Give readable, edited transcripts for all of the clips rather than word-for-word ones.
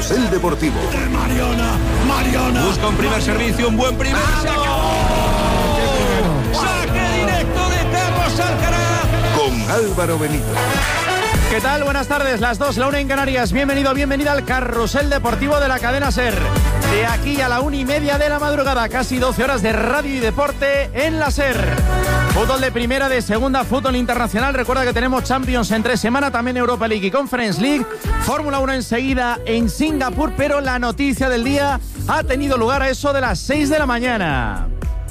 Carrusel Deportivo. Mariona. Busca un primer servicio, un buen primer. Saque directo de Carlos Alcaraz. Con Álvaro Benito. ¿Qué tal? Buenas tardes, las 2, la 1 en Canarias. Bienvenida al Carrusel Deportivo de la cadena SER. De aquí a la 1:30 de la madrugada, casi 12 horas de radio y deporte en la SER. Fútbol de primera, de segunda, fútbol internacional. Recuerda que tenemos Champions entre semana, también Europa League y Conference League. Fórmula 1 enseguida en Singapur, pero la noticia del día ha tenido lugar a eso de las 6 de la mañana.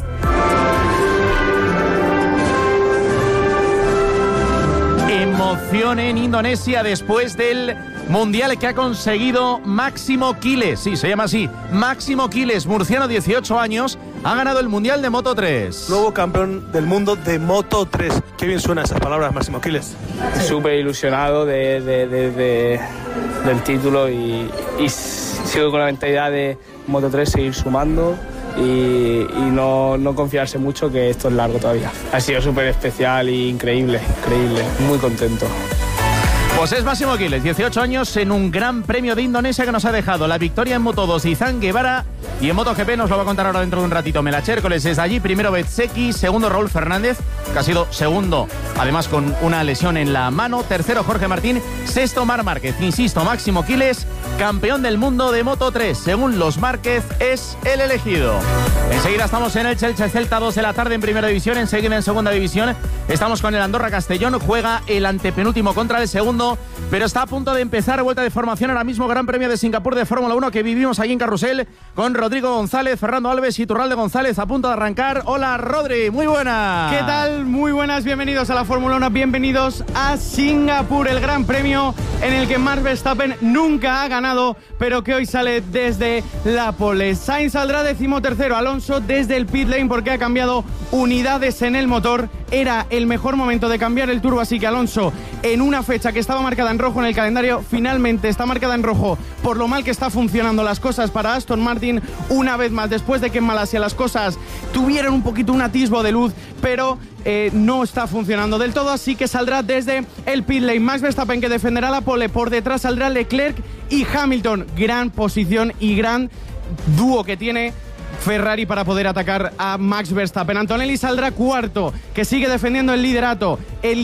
Emoción en Indonesia después del mundial que ha conseguido Máximo Quiles. Sí, se llama así, Máximo Quiles, murciano, 18 años, ha ganado el mundial de Moto 3. Nuevo campeón del mundo de Moto 3. Qué bien suenan esas palabras, Máximo Quiles. Súper ilusionado del título y sigo con la mentalidad de Moto 3 seguir sumando y no confiarse mucho, que esto es largo todavía. Ha sido súper especial e increíble, muy contento. Pues es Máximo Quiles, 18 años, en un gran premio de Indonesia que nos ha dejado la victoria en Moto 2 Izan Guevara, y en MotoGP nos lo va a contar ahora dentro de un ratito Melache Hércoles. Desde allí, primero Bezzecchi, segundo Raúl Fernández, que ha sido segundo, además con una lesión en la mano, tercero Jorge Martín, sexto Marc Márquez. Insisto, Máximo Quiles, campeón del mundo de Moto 3, según los Márquez, es el elegido. Enseguida estamos en el Elche Celta, 2 de la tarde en primera división, enseguida en segunda división estamos con el Andorra Castellón, juega el antepenúltimo contra el segundo, pero está a punto de empezar vuelta de formación ahora mismo, Gran Premio de Singapur de Fórmula 1 que vivimos allí en Carrusel con Rodrigo González, Fernando Alves y Turralde González a punto de arrancar. Hola Rodri, muy buenas. ¿Qué tal? Muy buenas, bienvenidos a la Fórmula 1, bienvenidos a Singapur, el Gran Premio en el que Max Verstappen nunca ha ganado, pero que hoy sale desde la pole. Sainz saldrá 13º, Alonso desde el pit lane porque ha cambiado unidades en el motor. Era el mejor momento de cambiar el turbo, así que Alonso, en una fecha que estaba marcada en rojo en el calendario, finalmente está marcada en rojo por lo mal que está funcionando las cosas para Aston Martin, una vez más, después de que en Malasia las cosas tuvieron un poquito un atisbo de luz, pero no está funcionando del todo, así que saldrá desde el pit lane. Max Verstappen, que defenderá la pole, por detrás saldrá Leclerc y Hamilton. Gran posición y gran dúo que tiene Ferrari para poder atacar a Max Verstappen. Antonelli saldrá cuarto, que sigue defendiendo el liderato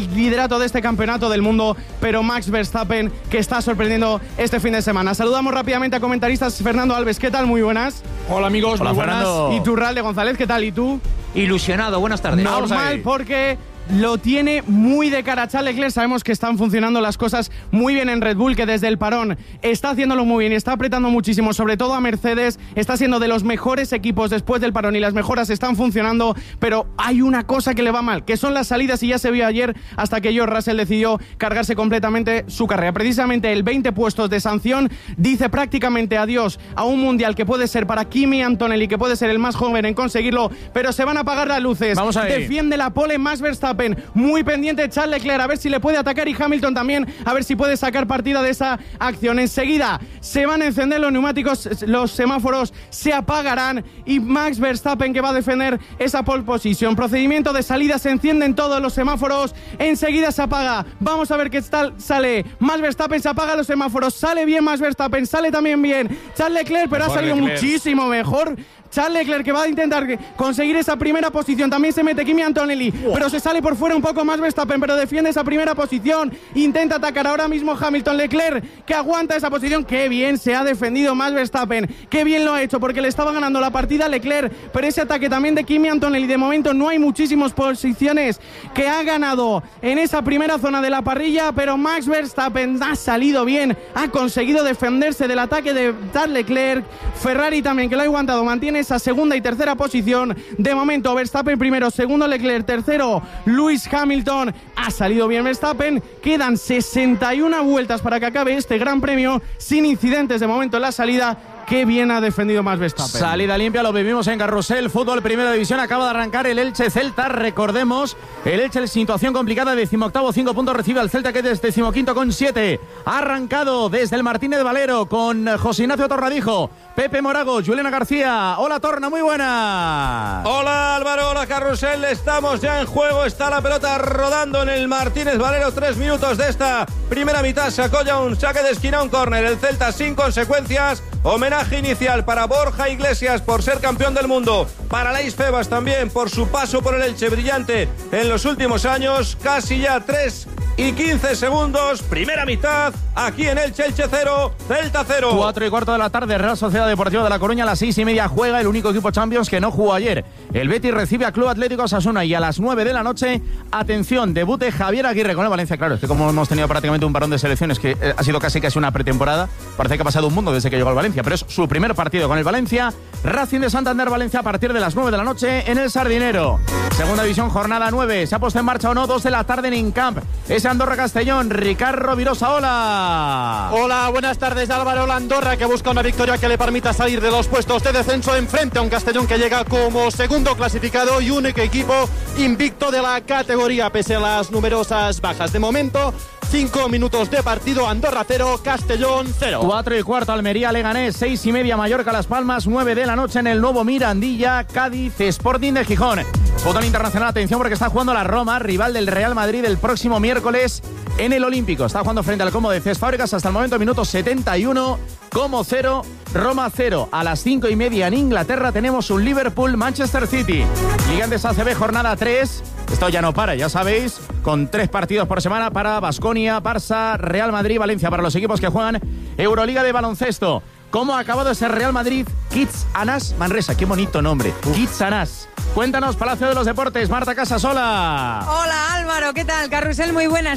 de este campeonato del mundo, pero Max Verstappen, que está sorprendiendo este fin de semana. Saludamos rápidamente a comentaristas. Fernando Alves, ¿qué tal? Muy buenas. Hola amigos, hola, muy buenas. Fernando. Y Turralde González, ¿qué tal? ¿Y tú? Ilusionado, buenas tardes. Normal, porque lo tiene muy de cara Charles Leclerc. Sabemos que están funcionando las cosas muy bien en Red Bull, que desde el parón está haciéndolo muy bien y está apretando muchísimo, sobre todo a Mercedes. Está siendo de los mejores equipos después del parón y las mejoras están funcionando, pero hay una cosa que le va mal, que son las salidas, y ya se vio ayer hasta que George Russell decidió cargarse completamente su carrera. Precisamente el 20 puestos de sanción dice prácticamente adiós a un mundial que puede ser para Kimi Antonelli, que puede ser el más joven en conseguirlo, pero se van a apagar las luces. Vamos a ver. Defiende la pole Max Verstappen, muy pendiente Charles Leclerc, a ver si le puede atacar, y Hamilton también, a ver si puede sacar partida de esa acción. Enseguida se van a encender los neumáticos, los semáforos se apagarán, y Max Verstappen, que va a defender esa pole position. Procedimiento de salida, se encienden todos los semáforos, enseguida se apaga. Vamos a ver qué tal sale Max Verstappen, se apagan los semáforos, sale bien Max Verstappen, sale también bien Charles Leclerc, pero mejor ha salido Leclerc. Muchísimo mejor Charles Leclerc, que va a intentar conseguir esa primera posición. También se mete Kimi Antonelli, pero se sale por fuera un poco más Verstappen, pero defiende esa primera posición. Intenta atacar ahora mismo Hamilton. Leclerc, que aguanta esa posición. Qué bien se ha defendido más Verstappen, qué bien lo ha hecho, porque le estaba ganando la partida a Leclerc, pero ese ataque también de Kimi Antonelli. De momento no hay muchísimas posiciones que ha ganado en esa primera zona de la parrilla, pero Max Verstappen ha salido bien, ha conseguido defenderse del ataque de Charles Leclerc. Ferrari también, que lo ha aguantado, mantiene esa segunda y tercera posición. De momento Verstappen primero, segundo Leclerc, tercero Lewis Hamilton. Ha salido bien Verstappen. Quedan 61 vueltas para que acabe este Gran Premio sin incidentes de momento en la salida. qué bien ha defendido Max Verstappen. Salida limpia, lo vivimos en Carrusel, fútbol primera división, acaba de arrancar el Elche Celta, recordemos, el Elche en situación complicada, 18º, 5 puntos recibe al Celta, que es 15º con 7, ha arrancado desde el Martínez Valero con José Ignacio Torradijo, Pepe Morago, Juliana García. Hola Torna, muy buena. Hola Álvaro, hola Carrusel, estamos ya en juego, está la pelota rodando en el Martínez Valero, 3 minutos de esta primera mitad, sacó ya un saque de esquina, un córner, el Celta sin consecuencias, homenaje inicial para Borja Iglesias por ser campeón del mundo, para Leis Febas también por su paso por el Elche brillante en los últimos años, casi ya 3 y 15 segundos, primera mitad, aquí en Elche, Elche 0, Celta 0. 4:15 de la tarde, Real Sociedad Deportiva de La Coruña, a las 6:30 juega el único equipo Champions que no jugó ayer. El Betis recibe a Club Atlético Osasuna y a las 9 de la noche, atención, debute Javier Aguirre con el Valencia. Claro, es que como hemos tenido prácticamente un parón de selecciones que ha sido casi una pretemporada, parece que ha pasado un mundo desde que llegó al Valencia, pero es su primer partido con el Valencia. Racing de Santander Valencia a partir de las 9 de la noche en el Sardinero. Segunda división, jornada 9, ¿se ha puesto en marcha o no? 2 de la tarde en Incamp. Es Andorra Castellón, Ricardo Virosa, hola. Hola, buenas tardes Álvaro. La Andorra que busca una victoria que le permita salir de los puestos de descenso enfrente a un Castellón que llega como segundo clasificado y único equipo invicto de la categoría pese a las numerosas bajas. De momento, 5 minutos de partido, Andorra 0, Castellón 0. 4:15, Almería Leganés, 6:30 Mallorca Las Palmas, 9 de la noche en el nuevo Mirandilla, Cádiz Sporting de Gijón. Fútbol internacional, atención porque está jugando la Roma, rival del Real Madrid el próximo miércoles en el Olímpico. Está jugando frente al Como de Cés Fábregas hasta el momento, minuto 71, Como 0, Roma 0. A las 5:30 en Inglaterra tenemos un Liverpool-Manchester City. Gigantes ACB, jornada 3. Esto ya no para, ya sabéis, con 3 partidos por semana para Baskonia, Barça, Real Madrid, Valencia, para los equipos que juegan Euroliga de baloncesto. ¿Cómo ha acabado ese Real Madrid? Kids Anas Manresa, qué bonito nombre. Kids Anas. Cuéntanos, Palacio de los Deportes, Marta Casasola. Hola Álvaro, ¿qué tal? Carrusel, muy buenas.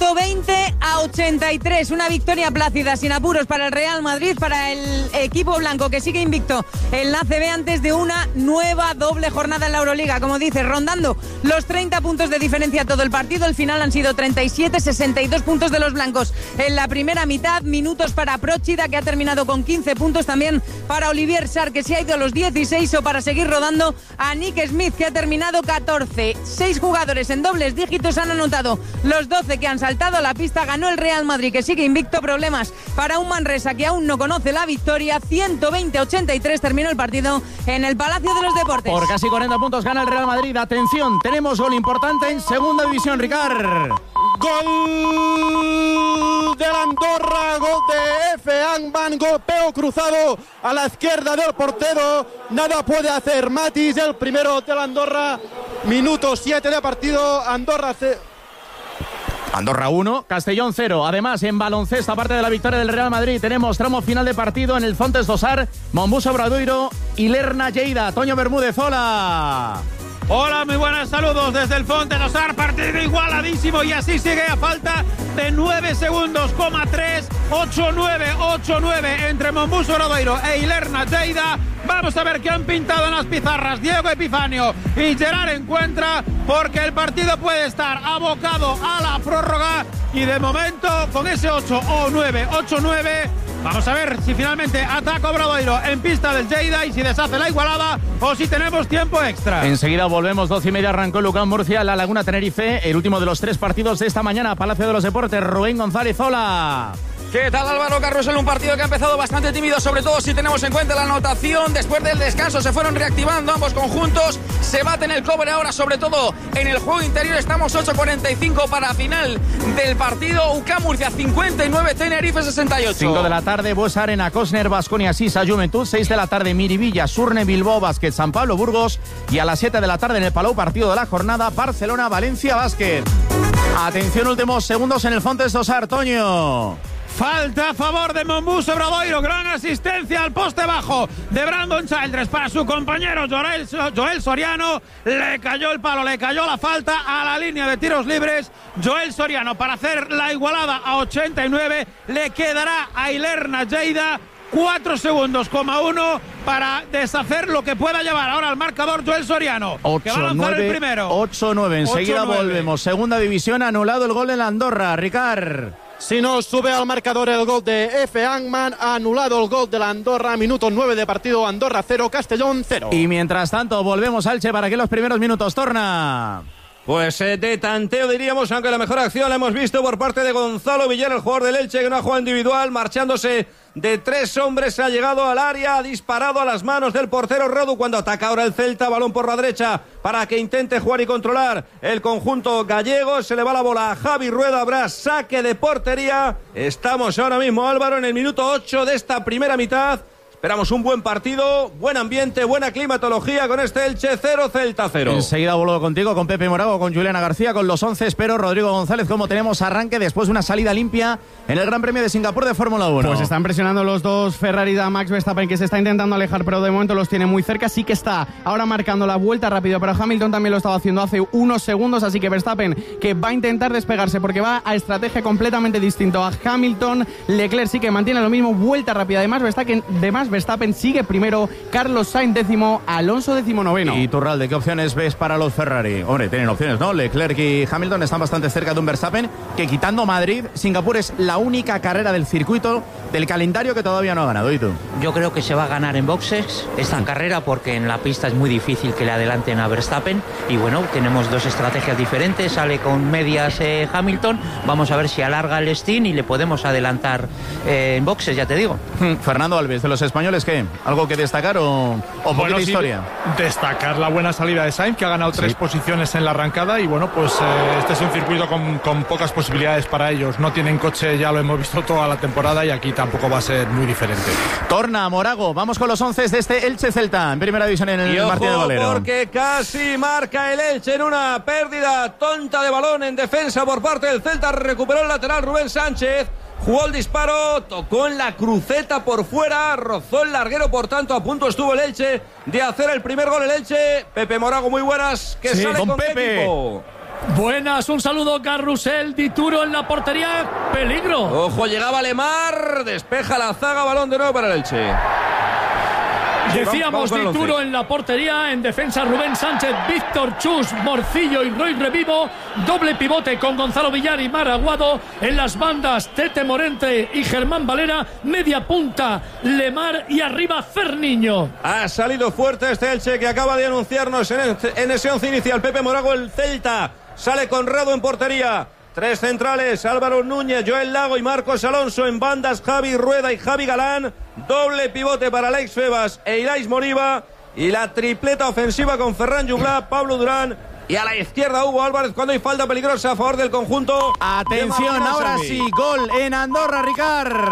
120-83, una victoria plácida, sin apuros para el Real Madrid, para el equipo blanco que sigue invicto en la ACB antes de una nueva doble jornada en la Euroliga. Como dices, rondando los 30 puntos de diferencia todo el partido. El final han sido 37-62 puntos de los blancos en la primera mitad. Minutos para Próchida, que ha terminado con 15 puntos. También para Olivier Sarr, que se ha ido a los 16, o para seguir rodando a Nick Smith, que ha terminado 14. 6 jugadores en dobles dígitos han anotado los 12 que han saltado a la pista. Ganó el Real Madrid, que sigue invicto. Problemas para un Manresa que aún no conoce la victoria. 120-83 terminó el partido en el Palacio de los Deportes. Por casi 40 puntos gana el Real Madrid. Atención, tenemos gol importante en segunda división, Ricard. Gol de la Andorra, gol de Efe Angban, golpeo cruzado a la izquierda del portero, nada puede hacer Matis, el primero de la Andorra, minuto 7 de partido, Andorra 1, Castellón 0. Además, en baloncesto, aparte de la victoria del Real Madrid, tenemos tramo final de partido en el Fontes Dosar, Mombuso Obradoiro y Lerna Lleida. Toño Bermúdez, hola. Hola, muy buenas, saludos desde el Fontes Dosar, partido igualadísimo y así sigue a falta de 9 segundos, 8-9 entre Mombuso Obradoiro e Lerna Lleida. Vamos a ver qué han pintado en las pizarras Diego Epifanio y Gerard Encuentra, porque el partido puede estar abocado a la prórroga y de momento con ese 8-9, vamos a ver si finalmente ataca Obradoiro en pista del Lleida y si deshace la igualada o si tenemos tiempo extra. Enseguida volvemos, 12:30 arrancó Lucán Murcia, La Laguna Tenerife, el último de los 3 partidos de esta mañana, Palacio de los Deportes, Rubén González, hola. ¿Qué tal Álvaro Carrusel? Un partido que ha empezado bastante tímido, sobre todo si tenemos en cuenta la anotación. Después del descanso se fueron reactivando ambos conjuntos, se baten el cobre ahora, sobre todo en el juego interior. Estamos 8:45 para final del partido. UCAM Murcia 59, Tenerife 68. 5 de la tarde, Buesa Arena, Cosner, Baskonia, Sisa, Juventud. 6 de la tarde, Miribilla, Surne, Bilbao, Básquet, San Pablo, Burgos. Y a las 7 de la tarde en el Palau, partido de la jornada, Barcelona, Valencia, Básquet. Atención, últimos segundos en el Fontes Dosar, Toño. Falta a favor de Mombuso Obradoiro, gran asistencia al poste bajo de Brandon Childress para su compañero Joel Soriano. Le cayó el palo, le cayó la falta a la línea de tiros libres. Joel Soriano para hacer la igualada a 89. Le quedará a Lerna Lleida 4 segundos, 1 para deshacer lo que pueda llevar ahora al marcador Joel Soriano, que va a lanzar el primero. 8-9, enseguida 8-9. volvemos. Segunda división, anulado el gol en la Andorra, Ricard. Si no, sube al marcador el gol de F. Angman. Ha anulado el gol de la Andorra. Minuto 9 de partido. Andorra 0, Castellón 0. Y mientras tanto, volvemos al Che para que los primeros minutos torna. Pues de tanteo diríamos, aunque la mejor acción la hemos visto por parte de Gonzalo Villar, el jugador del Elche, que no ha jugado individual, marchándose de 3 hombres, ha llegado al área, ha disparado a las manos del portero Rodu cuando ataca ahora el Celta, balón por la derecha para que intente jugar y controlar el conjunto gallego, se le va la bola a Javi Rueda, habrá saque de portería. Estamos ahora mismo, Álvaro, en el minuto 8 de esta primera mitad. Esperamos un buen partido, buen ambiente, buena climatología con este Elche 0, Celta 0. Enseguida vuelvo contigo, con Pepe Morago, con Juliana García, con los 11. Espero, Rodrigo González, cómo tenemos arranque después de una salida limpia en el Gran Premio de Singapur de Fórmula 1. Pues están presionando los dos Ferrari de Max Verstappen, que se está intentando alejar, pero de momento los tiene muy cerca. Sí que está ahora marcando la vuelta rápido, pero Hamilton también lo estaba haciendo hace unos segundos, así que Verstappen, que va a intentar despegarse porque va a estrategia completamente distinto a Hamilton. Leclerc sí que mantiene lo mismo, vuelta rápida. Además, Verstappen sigue primero, Carlos Sainz décimo, Alonso 19º. ¿Y Turralde, qué opciones ves para los Ferrari? Hombre, tienen opciones, ¿no? Leclerc y Hamilton están bastante cerca de un Verstappen que, quitando Madrid, Singapur es la única carrera del circuito del calendario que todavía no ha ganado. ¿Y tú? Yo creo que se va a ganar en boxes esta carrera porque en la pista es muy difícil que le adelanten a Verstappen y bueno, tenemos dos estrategias diferentes, sale con medias Hamilton, vamos a ver si alarga el stint y le podemos adelantar en boxes, ya te digo. Fernando Alves, de los españoles, ¿qué? ¿Algo que destacar o poquita historia? Destacar la buena salida de Sainz, que ha ganado 3 posiciones en la arrancada y bueno, pues este es un circuito con pocas posibilidades para ellos. No tienen coche, ya lo hemos visto toda la temporada y aquí tampoco va a ser muy diferente. Torna, Morago, vamos con los 11 de este Elche Celta en primera división en el Martínez Valero. Porque casi marca el Elche en una pérdida tonta de balón en defensa por parte del Celta. Recuperó el lateral Rubén Sánchez. Jugó el disparo, tocó en la cruceta por fuera, rozó el larguero, por tanto a punto estuvo el Elche de hacer el primer gol el Elche. Pepe Morago, muy buenas, que sale con Pepe. Equipo. Buenas, un saludo, Carrusel, Dituro en la portería, peligro. Ojo, llegaba Lemar, despeja la zaga, balón de nuevo para el Elche. Decíamos Dituro en la portería, en defensa Rubén Sánchez, Víctor Chus, Morcillo y Roy Revivo, doble pivote con Gonzalo Villar y Mar Aguado, en las bandas Tete Morente y Germán Valera, media punta Lemar y arriba Ferniño. Ha salido fuerte este Elche que acaba de anunciarnos en ese once inicial Pepe Morago. El Celta sale Conrado en portería. 3 centrales, Álvaro Núñez, Joel Lago y Marcos Alonso. En bandas, Javi Rueda y Javi Galán. Doble pivote para Alex Febas e Ilais Moriba. Y la tripleta ofensiva con Ferran Juglà, Pablo Durán y a la izquierda Hugo Álvarez cuando hay falta peligrosa a favor del conjunto. Atención, ahora sí, gol en Andorra, Ricard.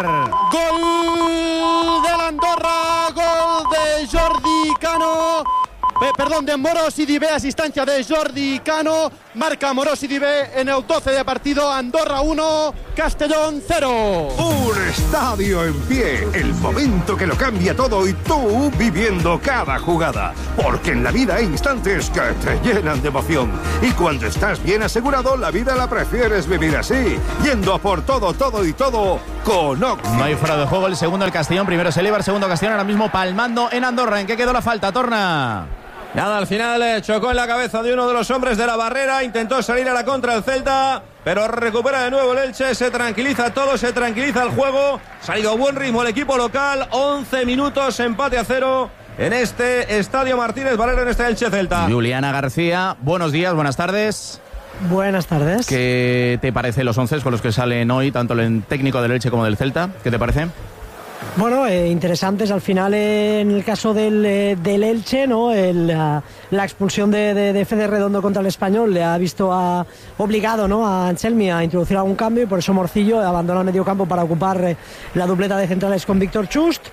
Gol del Andorra, gol de Jordi Cano. Perdón, de Morosi Dibé, asistencia de Jordi Cano. Marca Morosi Dibé en el 12 de partido. Andorra 1, Castellón 0. Un estadio en pie, el momento que lo cambia todo y tú viviendo cada jugada. Porque en la vida hay instantes que te llenan de emoción. Y cuando estás bien asegurado, la vida la prefieres vivir así. Yendo a por todo, todo y todo con Oxy. No hay fuera de juego, el segundo el Castellón. Primero se eleva, el segundo Castellón ahora mismo palmando en Andorra. ¿En qué quedó la falta, Torna? Nada, al final chocó en la cabeza de uno de los hombres de la barrera, intentó salir a la contra el Celta, pero recupera de nuevo el Elche, se tranquiliza todo, se tranquiliza el juego, ha salido a buen ritmo el equipo local, 11 minutos, empate a 0 en este Estadio Martínez Valero, en este Elche Celta. Juliana García, buenos días, buenas tardes. Buenas tardes. ¿Qué te parece los 11 con los que salen hoy, tanto el técnico del Elche como del Celta? ¿Qué te parece? Bueno, interesantes al final en el caso del Elche, ¿no? La expulsión de Fede Redondo contra el Español le ha visto obligado, ¿no?, a Anselmi a introducir algún cambio y por eso Morcillo abandona el medio campo para ocupar la dupleta de centrales con Víctor Chust.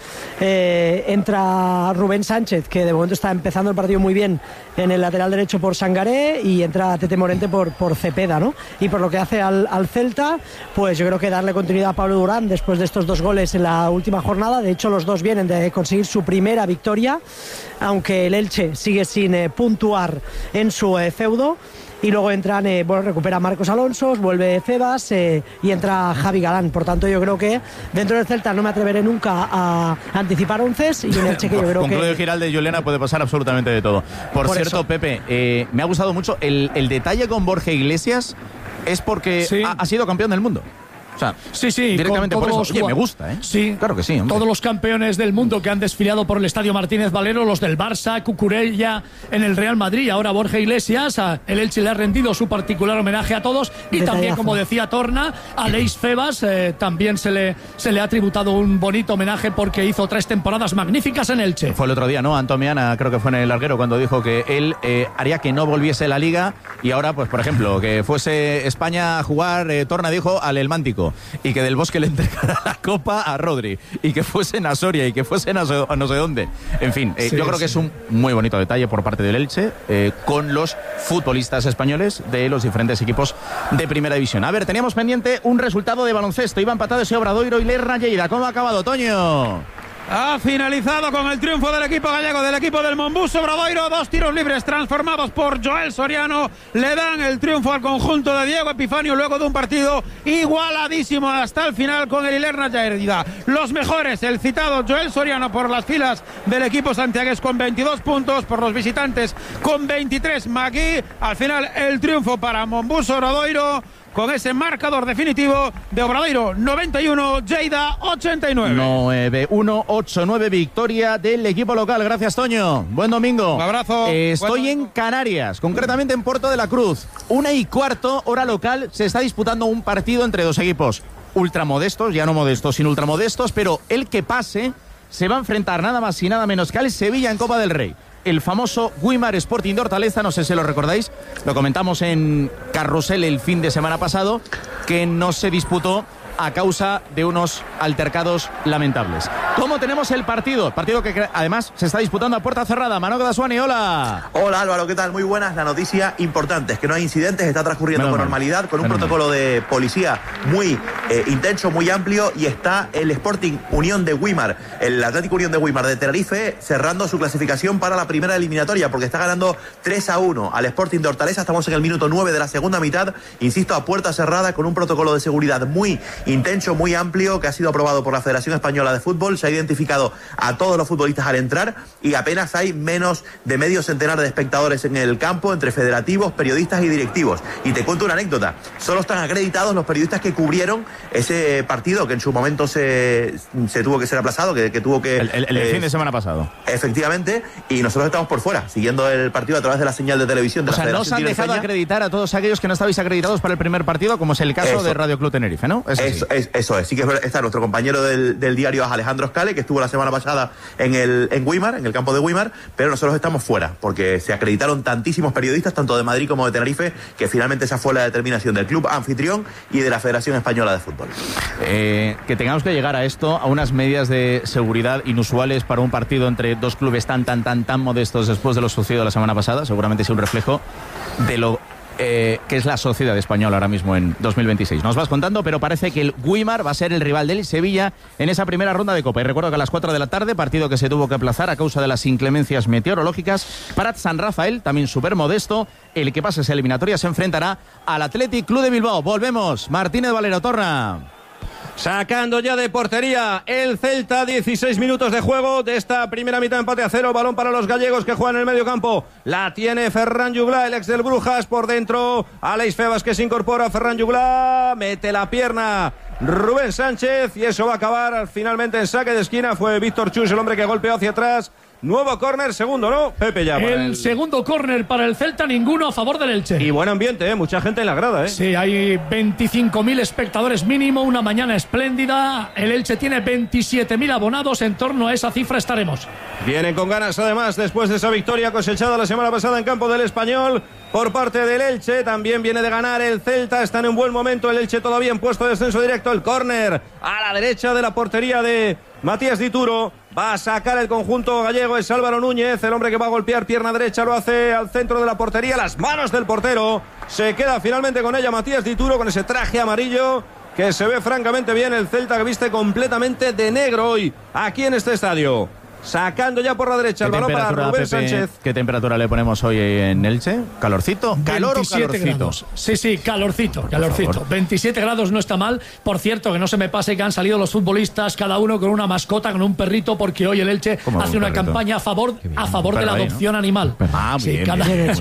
Entra Rubén Sánchez, que de momento está empezando el partido muy bien en el lateral derecho por Sangaré, y entra Tete Morente por Cepeda, ¿no? Y por lo que hace al Celta, pues yo creo que darle continuidad a Pablo Durán después de estos 2 goles en la última jornada. De hecho, los dos vienen de conseguir su primera victoria, aunque el Elche sigue sin puntuar en su feudo. Y luego entran, recupera Marcos Alonso, vuelve Febas y entra Javi Galán. Por tanto, yo creo que dentro del Celta no me atreveré nunca a anticipar onces, y un Elche que yo creo con que... Con Claudio Giralde y Juliana puede pasar absolutamente de todo. Por cierto, eso, Pepe, me ha gustado mucho el detalle con Borja Iglesias, es porque sí, ha sido campeón del mundo. O sea, sí, directamente por eso. Oye, me gusta, ¿eh? Sí, claro que sí, hombre. Todos los campeones del mundo que han desfilado por el Estadio Martínez Valero, los del Barça, Cucurella en el Real Madrid, ahora Borja Iglesias, el Elche le ha rendido su particular homenaje a todos y también, como decía Torna, a Leis Febas también se le ha tributado un bonito homenaje porque hizo 3 temporadas magníficas en Elche. Fue el otro día, ¿no? Antomiana, creo que fue en el Larguero, cuando dijo que él haría que no volviese la Liga y ahora, pues por ejemplo, que fuese España a jugar, Torna dijo, al El Mántico, y que Del Bosque le entregara la Copa a Rodri, y que fuesen a Soria, y que fuesen a no sé dónde. En fin, yo creo que es un muy bonito detalle por parte del Elche con los futbolistas españoles de los diferentes equipos de Primera División. A ver, teníamos pendiente un resultado de baloncesto. Iba empatado ese Obradoiro y Lerna Lleida. ¿Cómo ha acabado, Toño? Ha finalizado con el triunfo del equipo gallego, del equipo del Monbus Obradoiro. 2 tiros libres transformados por Joel Soriano le dan el triunfo al conjunto de Diego Epifanio luego de un partido igualadísimo hasta el final con el Lerna Lleida. Los mejores, el citado Joel Soriano por las filas del equipo santiagués con 22 puntos, por los visitantes con 23 Magui. Al final el triunfo para Monbus Obradoiro con ese marcador definitivo de Obradoiro 91, Lleida 89. 9-1-8-9, victoria del equipo local. Gracias, Toño. Buen domingo. Un abrazo. Estoy en Canarias, concretamente en Puerto de la Cruz. 1:15, hora local, se está disputando un partido entre dos equipos ultramodestos, ya no modestos, sino ultramodestos, pero el que pase se va a enfrentar nada más y nada menos que al Sevilla en Copa del Rey. El famoso Guimar Sporting de Hortaleza, no sé si lo recordáis, lo comentamos en Carrusel el fin de semana pasado, que no se disputó a causa de unos altercados lamentables. ¿Cómo tenemos el partido? Partido que además se está disputando a puerta cerrada. Manoc Dasuani, hola. Hola Álvaro, ¿qué tal? Muy buenas. La noticia importante es que no hay incidentes, está transcurriendo con normalidad, con un protocolo de policía muy intenso, muy amplio, y está el Sporting Unión de Guimar, el Atlético Unión de Guimar de Tenerife, cerrando su clasificación para la primera eliminatoria, porque está ganando 3-1 al Sporting de Hortaleza. Estamos en el minuto 9 de la segunda mitad, insisto, a puerta cerrada, con un protocolo de seguridad muy intenso, muy amplio, que ha sido aprobado por la Federación Española de Fútbol. Se ha identificado a todos los futbolistas al entrar y apenas hay menos de medio centenar de espectadores en el campo, entre federativos, periodistas y directivos. Y te cuento una anécdota: solo están acreditados los periodistas que cubrieron ese partido, que en su momento se tuvo que ser aplazado, que tuvo que... El fin de semana pasado. Efectivamente, y nosotros estamos por fuera, siguiendo el partido a través de la señal de televisión de la Federación. O sea, no se han dejado acreditar a todos aquellos que no estabais acreditados para el primer partido, como es el caso de Radio Club Tenerife, ¿no? Eso es. Sí que está nuestro compañero del diario Alejandro Scale, que estuvo la semana pasada en Guimar, en el campo de Guimar, pero nosotros estamos fuera, porque se acreditaron tantísimos periodistas, tanto de Madrid como de Tenerife, que finalmente esa fue la determinación del club anfitrión y de la Federación Española de Fútbol. Que tengamos que llegar a esto, a unas medidas de seguridad inusuales para un partido entre dos clubes tan modestos después de lo sucedido la semana pasada, seguramente es un reflejo de lo que es la sociedad española ahora mismo en 2026. Nos vas contando, pero parece que el Guimar va a ser el rival del Sevilla en esa primera ronda de Copa. Y recuerdo que a las 4 de la tarde, partido que se tuvo que aplazar a causa de las inclemencias meteorológicas, Prat San Rafael, también súper modesto, el que pase esa eliminatoria se enfrentará al Athletic Club de Bilbao. Volvemos, Martínez Valero, Torna. Sacando ya de portería el Celta, 16 minutos de juego de esta primera mitad, empate a 0, balón para los gallegos que juegan en el medio campo. La tiene Ferran Juglar, el ex del Brujas, por dentro Aleix Febas, que se incorpora. Ferran Juglar mete la pierna Rubén Sánchez y eso va a acabar finalmente en saque de esquina. Fue Víctor Chus el hombre que golpeó hacia atrás. Nuevo córner, segundo, ¿no? Pepe ya. El segundo córner para el Celta, ninguno a favor del Elche. Y buen ambiente, mucha gente en la grada, Sí, hay 25.000 espectadores mínimo, una mañana espléndida. El Elche tiene 27.000 abonados, en torno a esa cifra estaremos. Vienen con ganas además después de esa victoria cosechada la semana pasada en campo del Español por parte del Elche. También viene de ganar el Celta, está en un buen momento el Elche todavía en puesto de descenso directo. El córner a la derecha de la portería de Matías Dituro. Va a sacar el conjunto gallego, es Álvaro Núñez, el hombre que va a golpear pierna derecha, lo hace al centro de la portería, las manos del portero. Se queda finalmente con ella Matías Dituro, con ese traje amarillo que se ve francamente bien. El Celta, que viste completamente de negro hoy aquí en este estadio. sacando ya por la derecha el balón para Rubén Pepe, Sánchez. ¿Qué temperatura le ponemos hoy en Elche? ¿Calorcito? ¿Calor o calorcito? Grados. Sí, calorcito. 27 grados no está mal. Por cierto, que no se me pase que han salido los futbolistas, cada uno con una mascota, con un perrito, porque hoy el Elche hace una campaña a favor de la adopción animal. Muy bien.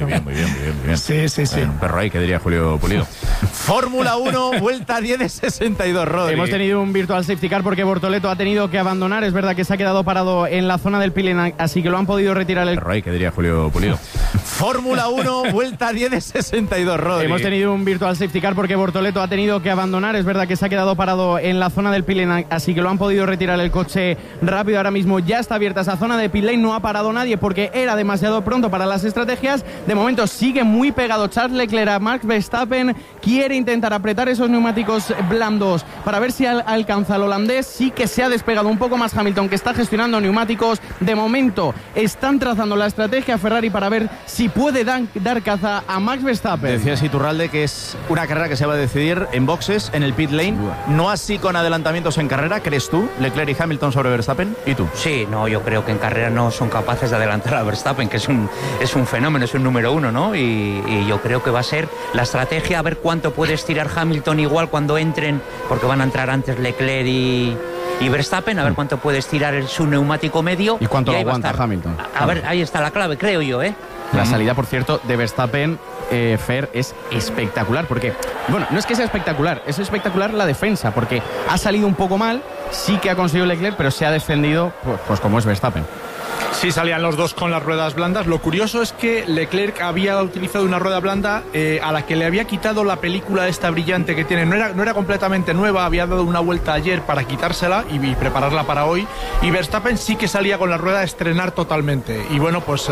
Sí. Un perro ahí, que diría Julio Pulido. Fórmula 1, vuelta 10 de 62, Rodri. Hemos tenido un virtual safety car porque Bortoleto ha tenido que abandonar. Es verdad que se ha quedado parado en la zona del Pilen, así que lo han podido retirar el... Perro ahí, que diría Julio Pulido. Fórmula 1, vuelta 10 de 62, Rodri. Hemos tenido un virtual safety car porque Bortoleto ha tenido que abandonar. Es verdad que se ha quedado parado en la zona del Pilen, así que lo han podido retirar el coche rápido. Ahora mismo ya está abierta esa zona de pit lane, no ha parado nadie porque era demasiado pronto para las estrategias. De momento sigue muy pegado Charles Leclerc a Max Verstappen, quiere intentar apretar esos neumáticos blandos para ver si alcanza al holandés. Sí que se ha despegado un poco más Hamilton, que está gestionando neumáticos. De momento están trazando la estrategia Ferrari para ver si puede dar caza a Max Verstappen. Decías, Iturralde, que es una carrera que se va a decidir en boxes, en el pit lane, no así con adelantamientos en carrera. ¿Crees tú, Leclerc y Hamilton sobre Verstappen? ¿Y tú? Sí, no, yo creo que en carrera no son capaces de adelantar a Verstappen, que es un fenómeno, es un número uno, ¿no? Y yo creo que va a ser la estrategia, a ver cuánto puede estirar Hamilton igual cuando entren, porque van a entrar antes Leclerc y Verstappen, a ver cuánto puede estirar su neumático medio. ¿Y cuánto lo aguanta Hamilton? A ver, ahí está la clave, creo yo, La salida, por cierto, de Verstappen, Fer, es espectacular, porque, bueno, no es que sea espectacular, es espectacular la defensa, porque ha salido un poco mal, sí que ha conseguido Leclerc, pero se ha defendido, pues como es Verstappen. Sí, salían los dos con las ruedas blandas. Lo curioso es que Leclerc había utilizado una rueda blanda a la que le había quitado la película esta brillante que tiene. No era completamente nueva, había dado una vuelta ayer para quitársela y prepararla para hoy. Y Verstappen sí que salía con la rueda a estrenar totalmente. Y bueno, pues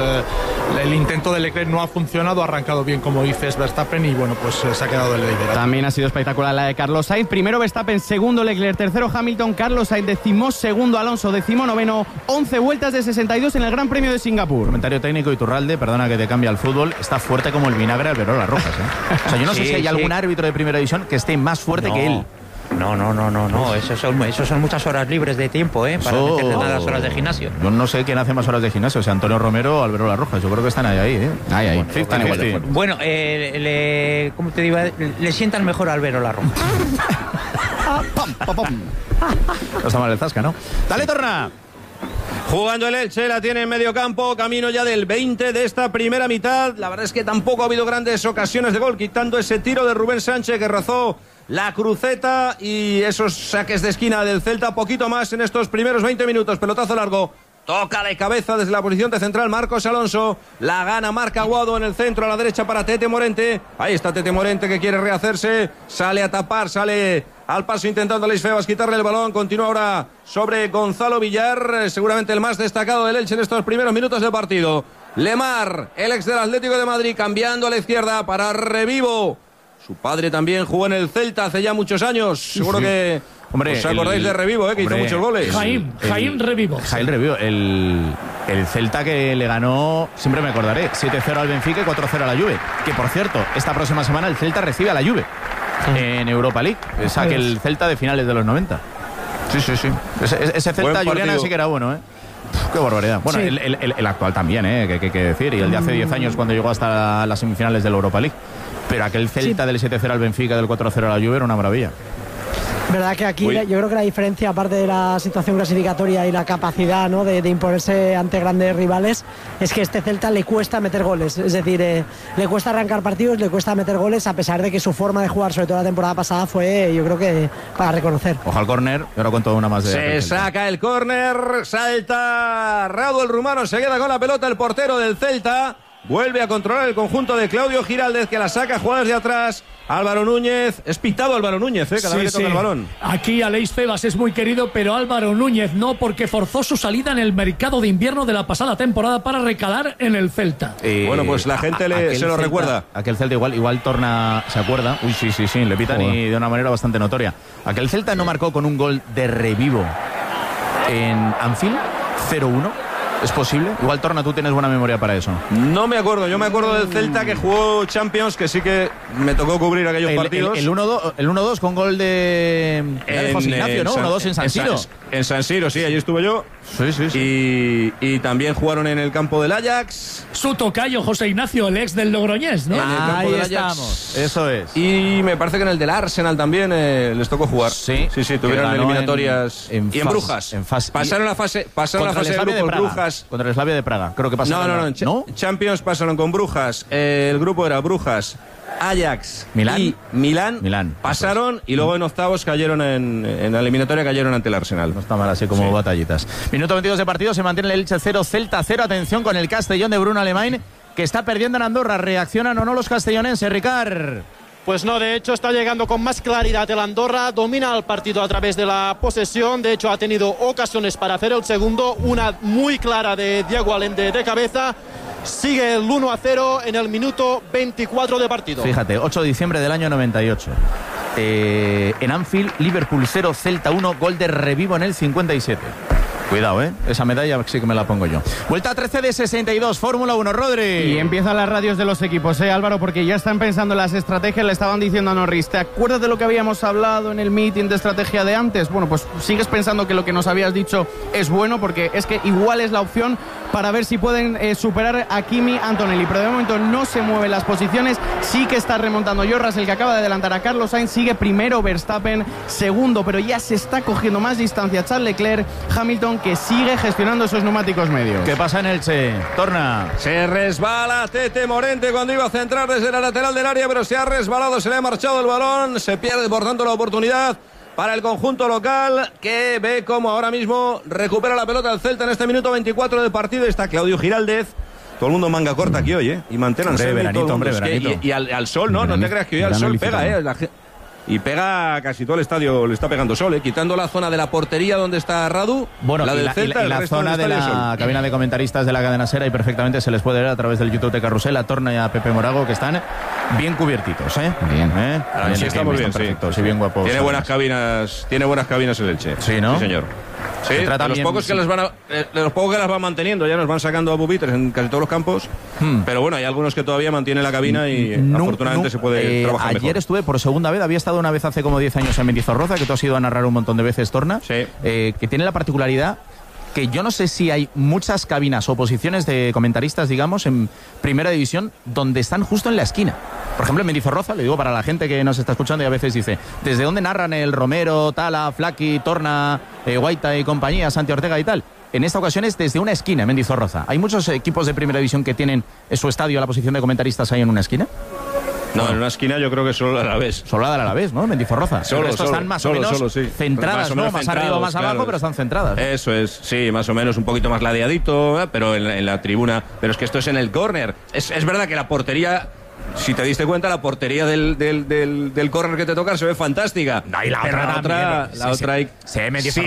el intento de Leclerc no ha funcionado, ha arrancado bien, como dices, Verstappen, y bueno, pues se ha quedado el liderato. También ha sido espectacular la de Carlos Sainz. Primero Verstappen, segundo Leclerc, tercero Hamilton, Carlos Sainz, decimosegundo Alonso, decimonoveno, 11 vueltas de 62 en el Gran Premio de Singapur. Comentario técnico, Iturralde, perdona que te cambie al fútbol, está fuerte como el vinagre Alberola Rojas, O sea, yo no sé si hay algún árbitro de primera división que esté más fuerte que él. No, eso son muchas horas libres de tiempo, para meterle las horas de gimnasio. Yo no sé quién hace más horas de gimnasio, si Antonio Romero o Alberola Rojas. Yo creo que están ahí, Ahí. Bueno, ¿cómo te digo? Le sientan mejor a Alberola Rojas. No está mal el zasca, ¿no? ¡Dale, Torna! Jugando el Elche, la tiene en medio campo, camino ya del 20 de esta primera mitad. La verdad es que tampoco ha habido grandes ocasiones de gol, quitando ese tiro de Rubén Sánchez que rozó la cruceta y esos saques de esquina del Celta. Poquito más en estos primeros 20 minutos. Pelotazo largo. Toca de cabeza desde la posición de central Marcos Alonso. La gana Marc Aguado en el centro, a la derecha para Tete Morente. Ahí está Tete Morente que quiere rehacerse. Sale a tapar, sale al paso intentando Alex Febas quitarle el balón. Continúa ahora sobre Gonzalo Villar, seguramente el más destacado del Elche en estos primeros minutos de partido. Lemar, el ex del Atlético de Madrid, cambiando a la izquierda para Revivo. Su padre también jugó en el Celta hace ya muchos años. Seguro que os acordáis de Revivo, que hizo muchos goles. Jaime Revivo. Jaime Revivo, el Celta que le ganó, siempre me acordaré, 7-0 al Benfica y 4-0 a la Juve. Que por cierto, esta próxima semana el Celta recibe a la Juve en Europa League. Es aquel Celta de finales de los 90. Sí. Ese Celta, Juliana, sí que era bueno, Qué barbaridad. Bueno, el actual también, que hay que decir. Y el de hace 10 años cuando llegó hasta las semifinales de la Europa League. Pero aquel Celta del 7-0 al Benfica, del 4-0 a la Juve, era una maravilla. Verdad que aquí yo creo que la diferencia, aparte de la situación clasificatoria y la capacidad, ¿no?, de imponerse ante grandes rivales, es que a este Celta le cuesta meter goles. Es decir, le cuesta arrancar partidos, le cuesta meter goles, a pesar de que su forma de jugar, sobre todo la temporada pasada, fue, yo creo que para reconocer. Ojo al córner, y ahora cuento una más de... Se saca el córner, salta Raudo el rumano, se queda con la pelota el portero del Celta. Vuelve a controlar el conjunto de Claudio Giraldez, que la saca jugadas de atrás. Álvaro Núñez, es pitado Álvaro Núñez, cada vez que toca el balón. Aquí Aleix Febas es muy querido, pero Álvaro Núñez no, porque forzó su salida en el mercado de invierno de la pasada temporada para recalar en el Celta. Bueno, pues la gente se lo recuerda. Aquel Celta igual Torna se acuerda. Uy, sí, le pitan y de una manera bastante notoria. Aquel Celta no marcó con un gol de Revivo en Anfield, 0-1. ¿Es posible? Igual, Torna, tú tienes buena memoria para eso. No me acuerdo. Yo me acuerdo del Celta que jugó Champions, que sí que me tocó cubrir aquellos partidos. El 1-2 con gol de José Ignacio, ¿no? 1-2 en San Siro. En San Siro, sí, allí estuve yo. Sí. Y también jugaron en el campo del Ajax. Su tocayo José Ignacio, el ex del Logroñés, ¿no? En el campo Ahí del Ajax. estamos. Eso es. Y me parece que en el del Arsenal también les tocó jugar. Sí, tuvieron eliminatorias. y en Brujas. Pasaron la fase de grupos Brujas. Contra el Slavia de Praga, creo que pasaron. No. Champions pasaron con Brujas. El grupo era Brujas, Ajax y Milán pasaron y luego en octavos cayeron en la eliminatoria cayeron ante el Arsenal. No está mal así como batallitas. Minuto 22 de partido, se mantiene el Elche 0, Celta 0. Atención con el Castellón de Bruno Alemany, que está perdiendo en Andorra. ¿Reaccionan o no los castellonenses, Ricard? Pues no, de hecho está llegando con más claridad el Andorra, domina el partido a través de la posesión, de hecho ha tenido ocasiones para hacer el segundo, una muy clara de Diego Allende de cabeza. Sigue el 1-0 en el minuto 24 de partido. Fíjate, 8 de diciembre del año 98. En Anfield, Liverpool 0, Celta 1, gol de Revivo en el 57. Cuidado, esa medalla sí que me la pongo yo. Vuelta 13 de 62, Fórmula 1, Rodri. Y empiezan las radios de los equipos, Álvaro, porque ya están pensando en las estrategias. Le estaban diciendo a Norris, ¿te acuerdas de lo que habíamos hablado en el meeting de estrategia de antes? Bueno, pues sigues pensando que lo que nos habías dicho es bueno, porque es que igual es la opción para ver si pueden superar a Kimi Antonelli, pero de momento no se mueven las posiciones. Sí que está remontando Jorras, el que acaba de adelantar a Carlos Sainz. Sigue primero Verstappen, segundo, pero ya se está cogiendo más distancia Charles Leclerc. Hamilton, que sigue gestionando esos neumáticos medios. ¿Qué pasa en Elche? Torna. Se resbala Tete Morente cuando iba a centrar desde la lateral del área, pero se ha resbalado, se le ha marchado el balón, se pierde por tanto la oportunidad para el conjunto local, que ve como ahora mismo recupera la pelota el Celta en este minuto 24 del partido. Está Claudio Giraldez. Todo el mundo manga corta aquí hoy, y manténganse. Veranito. Y al sol, no te creas que hoy al sol pega, y pega casi todo el estadio, le está pegando sol, quitando la zona de la portería donde está Radu, bueno, la del Celta, y la zona de la cabina de comentaristas de la cadena SER, y perfectamente se les puede ver a través del YouTube de Carrusel, a Torna y a Pepe Morago, que están bien cubiertitos, Bien. Sí, está muy bien, sí, bien guapos. Tiene buenas cabinas el Elche. Sí, ¿no? Sí, señor. Sí, de los pocos que las van manteniendo, ya nos van sacando a pupitres en casi todos los campos, pero bueno, hay algunos que todavía mantienen la cabina y afortunadamente se puede trabajar mejor. Ayer estuve por segunda vez, había estado una vez hace como 10 años en Mendizorroza, que tú has ido a narrar un montón de veces, Torna, que tiene la particularidad que yo no sé si hay muchas cabinas o posiciones de comentaristas, digamos, en primera división, donde están justo en la esquina. Por ejemplo, en Mendizorroza, le digo para la gente que nos está escuchando y a veces dice, ¿desde dónde narran el Romero, Tala, Flaki, Torna, Guaita y compañía, Santi Ortega y tal? En esta ocasión es desde una esquina, en Mendizorroza. ¿Hay muchos equipos de primera división que tienen en su estadio la posición de comentaristas ahí en una esquina? No, en una esquina yo creo que solo la Alavés. Solo la del Alavés, ¿no? Mendizorroza. Estos están más o menos centradas, ¿no? Más arriba o más abajo, pero están centradas, ¿no? Eso es, sí, más o menos un poquito más ladeadito, pero en la tribuna. Pero es que esto es en el córner. Es verdad que la portería... Si te diste cuenta, la portería del córner que te toca se ve fantástica. No, y la otra se ve medio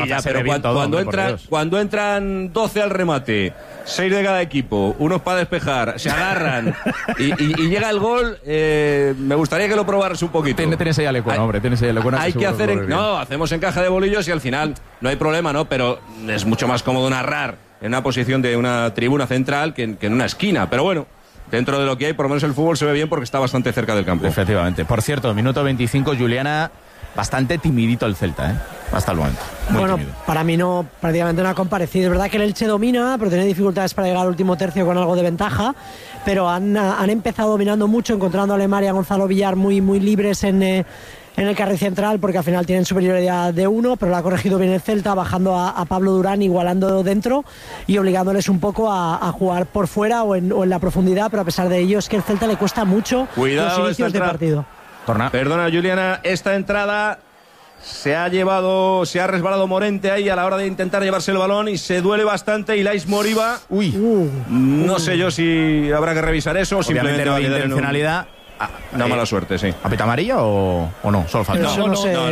cuando entran 12 al remate, 6 de cada equipo, unos para despejar, se agarran y llega el gol, me gustaría que lo probaras un poquito. Tienes ahí a Lecuona, hombre, tienes ahí a Lecuona. Hay que hacer... hacemos en caja de bolillos y al final no hay problema, ¿no? Pero es mucho más cómodo narrar en una posición de una tribuna central que en una esquina. Pero bueno, dentro de lo que hay, por lo menos el fútbol se ve bien porque está bastante cerca del campo. Efectivamente. Por cierto, minuto 25, Juliana, bastante timidito el Celta, hasta el momento. Muy tímido. Para mí no, prácticamente no ha comparecido. Es verdad que el Elche domina, pero tiene dificultades para llegar al último tercio con algo de ventaja, pero han empezado dominando mucho, encontrando a Lemar y a Gonzalo Villar muy libres en el carril central, porque al final tienen superioridad de uno, pero lo ha corregido bien el Celta, bajando a Pablo Durán, igualando dentro y obligándoles un poco a jugar por fuera o en la profundidad, pero a pesar de ello es que el Celta le cuesta mucho los inicios de partido. Perdona, Juliana, esta entrada se ha resbalado Morente ahí a la hora de intentar llevarse el balón y se duele bastante. Ilais Moriba, no sé yo si habrá que revisar eso o simplemente va a quedar intencionalidad. Una mala suerte, sí. ¿Apita amarilla o no? Solo falta. No.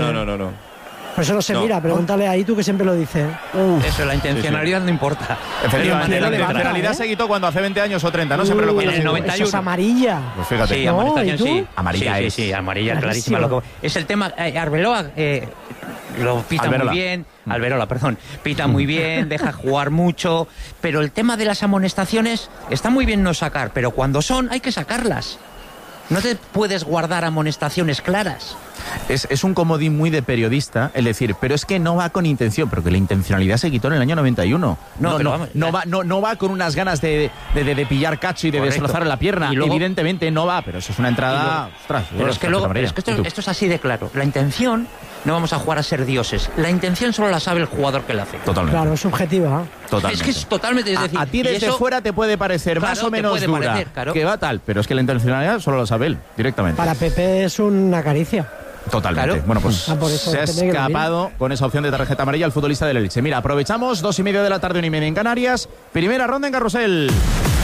Por eso no se mira, pregúntale ahí tú que siempre lo dices. Eso, la intencionalidad no importa. Efectivamente, la intencionalidad se quitó cuando hace 20 años o 30, no siempre lo cuentas. En el 91. Eso es amarilla. Pues fíjate. Sí, amonestación sí. Amarilla sí, amarilla clarísima. Es el tema, Arbeloa lo pita muy bien. Alberola, perdón. Pita muy bien, deja jugar mucho, pero el tema de las amonestaciones está muy bien no sacar, pero cuando son hay que sacarlas. No te puedes guardar amonestaciones claras. Es un comodín muy de periodista, el decir, pero es que no va con intención, pero que la intencionalidad se quitó en el año 91. No va con unas ganas de pillar cacho y de destrozar la pierna. Y luego, evidentemente no va, pero eso es una entrada... Pero es que esto es así de claro. La intención, no vamos a jugar a ser dioses. La intención solo la sabe el jugador que la hace. Totalmente. Claro, es subjetiva. Totalmente. Es que es totalmente... Es decir, a ti desde fuera te puede parecer más o menos dura, que va tal, pero es que la intencionalidad solo lo sabe él, directamente. Para Pepe es una caricia. Totalmente. Claro. Bueno, pues se ha escapado con esa opción de tarjeta amarilla el futbolista del Elche. Mira, aprovechamos 2:30 de la tarde, 1:30 en Canarias. Primera ronda en Carrusel.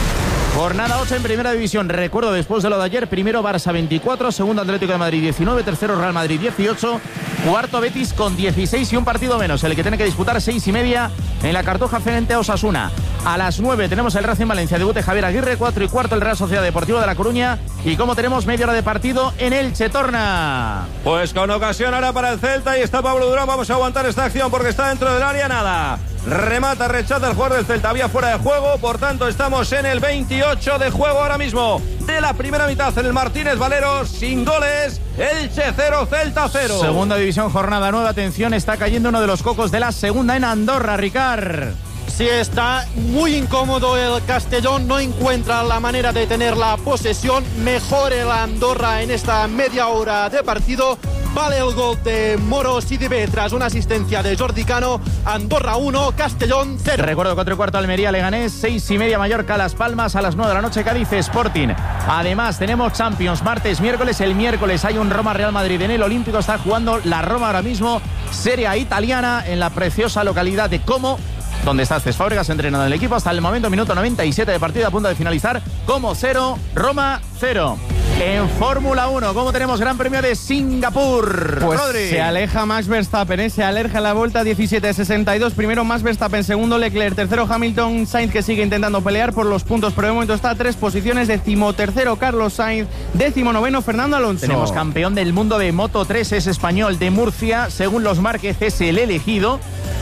Jornada 8 en Primera División. Recuerdo, después de lo de ayer, primero Barça 24, segundo Atlético de Madrid 19, tercero Real Madrid 18, cuarto Betis con 16 y un partido menos, el que tiene que disputar 6:30 en la Cartuja frente a Osasuna. A las 9 tenemos el Racing Valencia, debute Javier Aguirre, 4:15 el Real Sociedad Deportiva de La Coruña, y como tenemos media hora de partido en Elche Torna. Pues con ocasión ahora para el Celta y está Pablo Durán, vamos a aguantar esta acción porque está dentro del área, nada. Remata, rechaza el jugador del Celta, había fuera de juego, por tanto estamos en el 28 de juego ahora mismo de la primera mitad en el Martínez Valero, sin goles, Elche 0, Celta 0. Segunda división, jornada nueva, atención, está cayendo uno de los cocos de la segunda en Andorra, Ricard. Sí, está muy incómodo el Castellón, no encuentra la manera de tener la posesión, mejor el Andorra en esta media hora de partido. Vale el gol de Moro Sidibé tras una asistencia de Jordi Cano. Andorra 1, Castellón 0. Recuerdo 4:15 Almería, Leganés, 6:30 Mallorca, Las Palmas, a las 9 de la noche Cádiz, Sporting. Además tenemos Champions martes, miércoles. El miércoles hay un Roma Real Madrid en el Olímpico. Está jugando la Roma ahora mismo, Serie A italiana, en la preciosa localidad de Como, donde está Cés Fábregas entrenando el equipo. Hasta el momento, minuto 97 de partido, a punto de finalizar. Como 0, Roma 0. En Fórmula 1, ¿cómo tenemos Gran Premio de Singapur? Pues Rodri. se aleja Max Verstappen, se aleja la vuelta 17:62. Primero Max Verstappen, segundo Leclerc, tercero Hamilton, Sainz que sigue intentando pelear por los puntos, pero de momento está a 3 posiciones. 13º Carlos Sainz, 19º Fernando Alonso. Tenemos campeón del mundo de Moto 3, es español, de Murcia, según los Márquez es el elegido.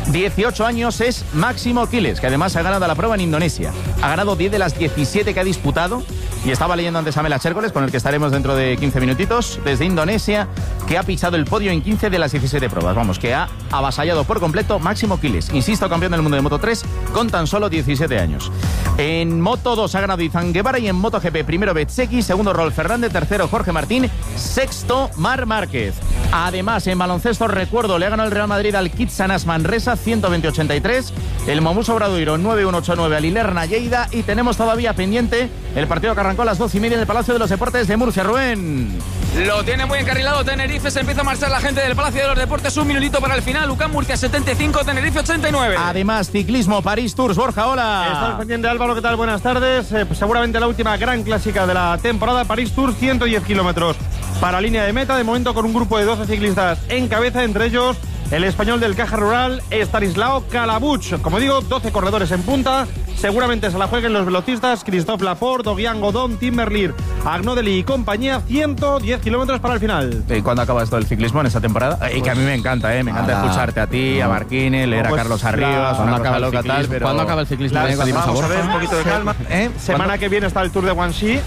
18 años, es Máximo Quiles, que además ha ganado la prueba en Indonesia. Ha ganado 10 de las 17 que ha disputado. Y estaba leyendo antes a Mela Chércoles, con el que estaremos dentro de 15 minutitos, desde Indonesia, que ha pisado el podio en 15 de las 17 pruebas. Vamos, que ha avasallado por completo Máximo Quiles. Insisto, campeón del mundo de Moto 3 con tan solo 17 años. En Moto 2 ha ganado Izan Guevara, y en MotoGP primero Bezzecchi, segundo Rolf Fernández, tercero Jorge Martín, sexto Marc Márquez. Además, en baloncesto, recuerdo, le ha ganado el Real Madrid al Kitsanas Manresa 120-83, el Momus Obradoiro 9-1-8-9 al Ilerna Lleida, y tenemos todavía pendiente el partido que arrancó a las 12:30 en el Palacio de los Deportes de Murcia. Rubén. Lo tiene muy encarrilado Tenerife, se empieza a marchar la gente del Palacio de los Deportes, un minutito para el final. UCAM Murcia 75, Tenerife 89. Además, ciclismo, París Tours. Borja, hola. Estamos pendientes, Álvaro, ¿qué tal? Buenas tardes. Pues seguramente la última gran clásica de la temporada, París Tours, 110 kilómetros para línea de meta, de momento con un grupo de 12 ciclistas en cabeza, entre ellos el español del Caja Rural, Estanislao Calabuch. Como digo, 12 corredores en punta. Seguramente se la jueguen los velocistas Christophe Laporte, Oguian Godón, Tim Merlier, Agnodeli y compañía. 110 kilómetros para el final. ¿Y cuándo acaba esto del ciclismo en esta temporada? Y que a mí me encanta, me encanta escucharte a ti, a Marquines, leer a Carlos Arribas, una cosa loca tal, pero... ¿Cuándo acaba el ciclismo? Vamos a ver, un poquito de calma. Semana que viene está el Tour de Guangxi.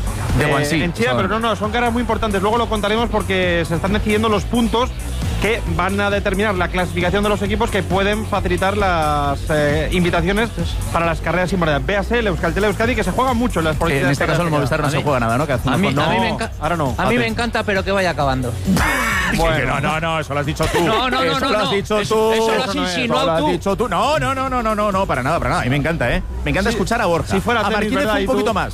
En China, pero no, son carreras muy importantes. Luego lo contaremos porque se están decidiendo los puntos que van a determinar la clasificación de los equipos que pueden facilitar las invitaciones para las carreras importantes. Véase el Euskaltel Euskadi, que se juega mucho en las políticas. En este caso el Movistar no se juega nada, ¿no? Que a mí me encanta, pero que vaya acabando. Bueno, no, eso lo has dicho tú. No. Eso lo has dicho tú. Eso lo has insinuado tú. No, para nada. A mí me encanta, Me encanta escuchar a Borja. Si fuera a Martínez un poquito más.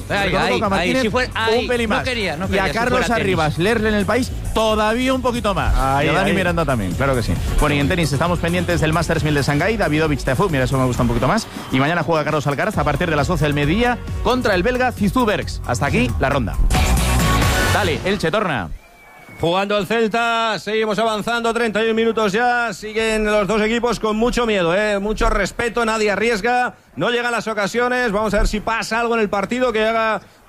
Un pelín más. Y a Carlos Arribas, leerle en el País todavía un poquito más. Y a Dani Miranda también, claro que sí. Bueno, y en tenis estamos pendientes del Masters 1000 de Shanghái, Davidovich Tefú, mira, eso me gusta un poquito más. Y mañana juega Carlos Alcaraz a partir de las 12 del mediodía contra el belga Zistubergs. Hasta aquí la ronda. Dale, Elche Torna. Jugando el Celta, seguimos avanzando, 31 minutos ya, siguen los dos equipos con mucho miedo, mucho respeto, nadie arriesga, no llegan las ocasiones, vamos a ver si pasa algo en el partido que haga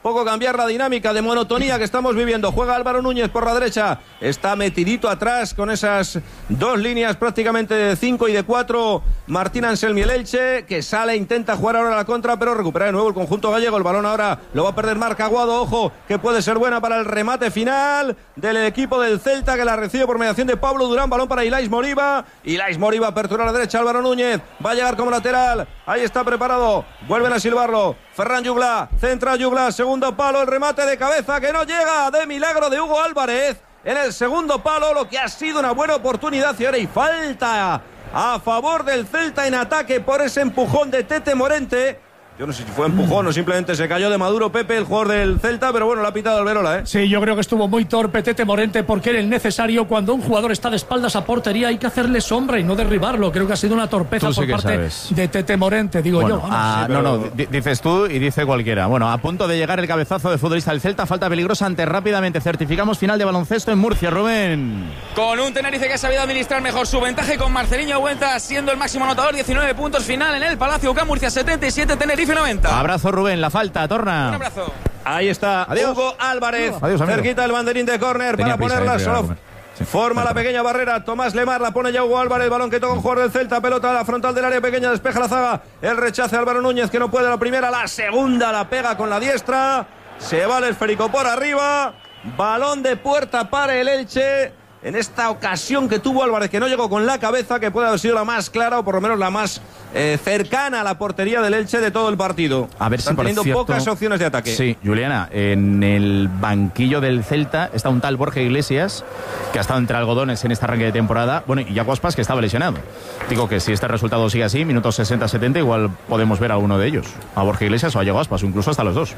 poco cambiar la dinámica de monotonía que estamos viviendo. Juega Álvaro Núñez por la derecha, está metidito atrás con esas dos líneas prácticamente de 5 y de 4. Martín Anselmi, el Elche, que sale, intenta jugar ahora la contra, pero recupera de nuevo el conjunto gallego. El balón ahora lo va a perder Marc Aguado, ojo, que puede ser buena para el remate final del equipo del Celta, que la recibe por mediación de Pablo Durán. Balón para Ilais Moriba, apertura a la derecha, Álvaro Núñez va a llegar como lateral, ahí está preparado, vuelven a silbarlo. Ferran Jugla, centra Jugla, segundo palo, el remate de cabeza que no llega, de milagro de Hugo Álvarez en el segundo palo, lo que ha sido una buena oportunidad. Y ahora hay falta a favor del Celta en ataque por ese empujón de Tete Morente. Yo no sé si fue empujón o simplemente se cayó de Maduro Pepe, el jugador del Celta, pero bueno, lo ha pitado Alberola, ¿eh? Sí, yo creo que estuvo muy torpe Tete Morente, porque era el necesario. Cuando un jugador está de espaldas a portería hay que hacerle sombra y no derribarlo. Creo que ha sido una torpeza por parte de Tete Morente, digo bueno, yo. Vamos. No, dices tú y dice cualquiera. Bueno, a punto de llegar el cabezazo de futbolista del Celta, falta peligrosa ante rápidamente. Certificamos final de baloncesto en Murcia, Rubén. Con un Tenerife que ha sabido administrar mejor su ventaja, con Marceliño Huenta siendo el máximo anotador, 19 puntos, final en el Palacio UCAM, Murcia 77, Tenerife 90. Abrazo, Rubén, la falta, Torna. Un abrazo. Ahí está. Adiós. Hugo Álvarez, adiós, cerquita el banderín de córner para ponerla solo. Forma la pequeña barrera, Tomás Lemar, la pone ya Hugo Álvarez, balón que toca un jugador del Celta, pelota a la frontal del área pequeña, despeja la zaga, el rechace Álvaro Núñez, que no puede la primera, la segunda la pega con la diestra, se va el esférico por arriba, balón de puerta para el Elche. En esta ocasión que tuvo Álvarez, que no llegó con la cabeza, que puede haber sido la más clara o por lo menos la más cercana a la portería del Elche de todo el partido. A ver, están teniendo pocas opciones de ataque. Sí, Juliana, en el banquillo del Celta está un tal Borja Iglesias, que ha estado entre algodones en este arranque de temporada. Bueno, y Iago Aspas, que estaba lesionado. Digo que si este resultado sigue así, minutos 60-70, igual podemos ver a uno de ellos, a Borja Iglesias o a Iago Aspas, o incluso hasta los dos.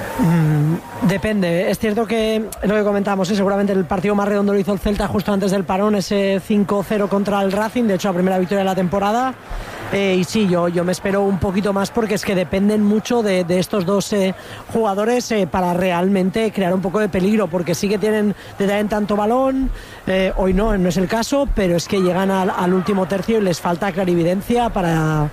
Depende. Es cierto que lo que comentamos, seguramente el partido más redondo lo hizo el Celta justo antes del parón, ese 5-0 contra el Racing, de hecho la primera victoria de la temporada. Y sí, yo me espero un poquito más, porque es que dependen mucho de estos dos jugadores para realmente crear un poco de peligro, porque sí que tienen tanto balón, hoy no es el caso, pero es que llegan al último tercio y les falta clarividencia para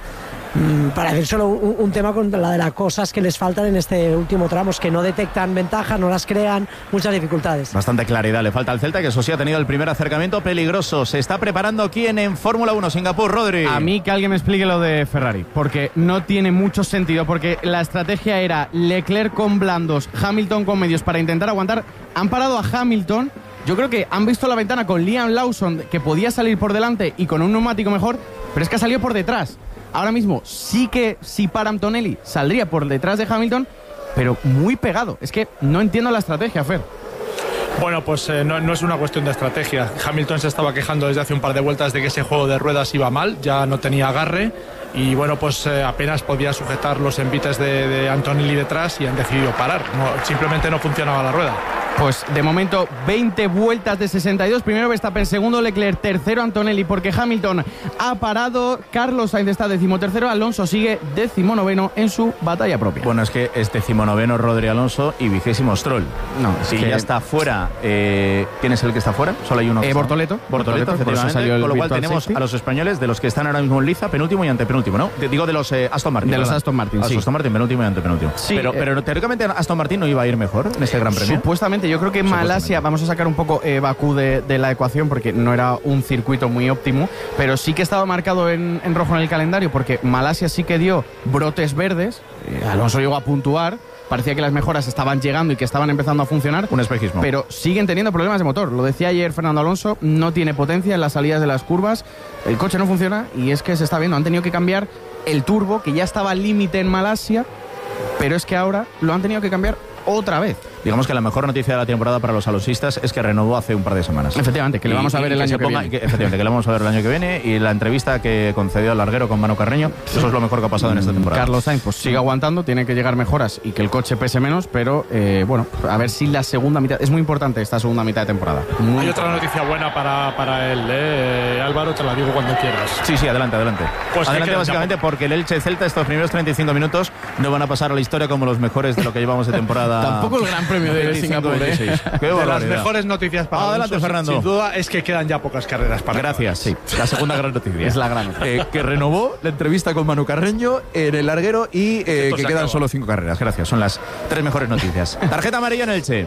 decir solo un tema con la de las cosas que les faltan en este último tramo, es que no detectan ventajas, no las crean, muchas dificultades. Bastante claridad le falta al Celta, que eso sí ha tenido el primer acercamiento peligroso. Se está preparando quién en Fórmula 1, Singapur, Rodri. A mí que alguien me explique lo de Ferrari, porque no tiene mucho sentido, porque la estrategia era Leclerc con blandos, Hamilton con medios para intentar aguantar. Han parado a Hamilton. Yo creo que han visto la ventana con Liam Lawson, que podía salir por delante y con un neumático mejor, pero es que ha salido por detrás. Ahora mismo sí que si para Antonelli saldría por detrás de Hamilton, pero muy pegado. Es que no entiendo la estrategia, Fer. Bueno, pues no es una cuestión de estrategia. Hamilton se estaba quejando desde hace un par de vueltas de que ese juego de ruedas iba mal, ya no tenía agarre y bueno, pues apenas podía sujetar los envites de Antonelli detrás y han decidido parar. Simplemente no funcionaba la rueda. Pues de momento 20 vueltas de 62, primero Verstappen, segundo Leclerc, tercero Antonelli, porque Hamilton ha parado, Carlos Sainz está 13º, Alonso sigue 19º en su batalla propia. Bueno, es que es 19º Rodri Alonso y 20º Stroll. No, si ya está fuera, ¿quién es el que está fuera? Solo hay uno. Bortoleto, efectivamente, con lo cual tenemos safety a los españoles, de los que están ahora mismo en liza, penúltimo y antepenúltimo, ¿no? Digo de los Aston Martin. De los Aston Martin, sí. Aston Martin, penúltimo y antepenúltimo. Sí, pero teóricamente Aston Martin no iba a ir mejor en este Gran Premio. Supuestamente, yo creo que Malasia, vamos a sacar un poco Bakú de la ecuación, porque no era un circuito muy óptimo, pero sí que estaba marcado en rojo en el calendario, porque Malasia sí que dio brotes verdes, Alonso llegó a puntuar, parecía que las mejoras estaban llegando y que estaban empezando a funcionar. Un espejismo. Pero siguen teniendo problemas de motor. Lo decía ayer Fernando Alonso, no tiene potencia en las salidas de las curvas, el coche no funciona y es que se está viendo, han tenido que cambiar el turbo, que ya estaba al límite en Malasia, pero es que ahora lo han tenido que cambiar otra vez. Digamos que la mejor noticia de la temporada para los alonsistas es que renovó hace un par de semanas. Efectivamente, que le vamos a ver el año que viene. Efectivamente, que le vamos a ver el año que viene, y la entrevista que concedió al larguero con Manu Carreño, eso es lo mejor que ha pasado en esta temporada. Carlos Sainz pues sigue aguantando, tiene que llegar mejoras y que el coche pese menos, pero bueno, a ver si la segunda mitad, es muy importante esta segunda mitad de temporada. Hay otra noticia buena para él, Álvaro, te la digo cuando quieras. Sí, adelante. Pues adelante básicamente porque el Elche Celta estos primeros 35 minutos no van a pasar a la historia como los mejores de lo que llevamos de temporada. Tampoco el Gran premio de 25, Singapur. 26. Qué De las barbaridad. mejores noticias para Adelante, Alonso, Fernando. Sin duda es que quedan ya pocas carreras para Gracias, sí. La segunda gran noticia. Es la gran noticia. Que renovó la entrevista con Manu Carreño en el larguero y que se quedan acaba. solo 5 carreras. Gracias, son las 3 mejores noticias. Tarjeta amarilla en Elche.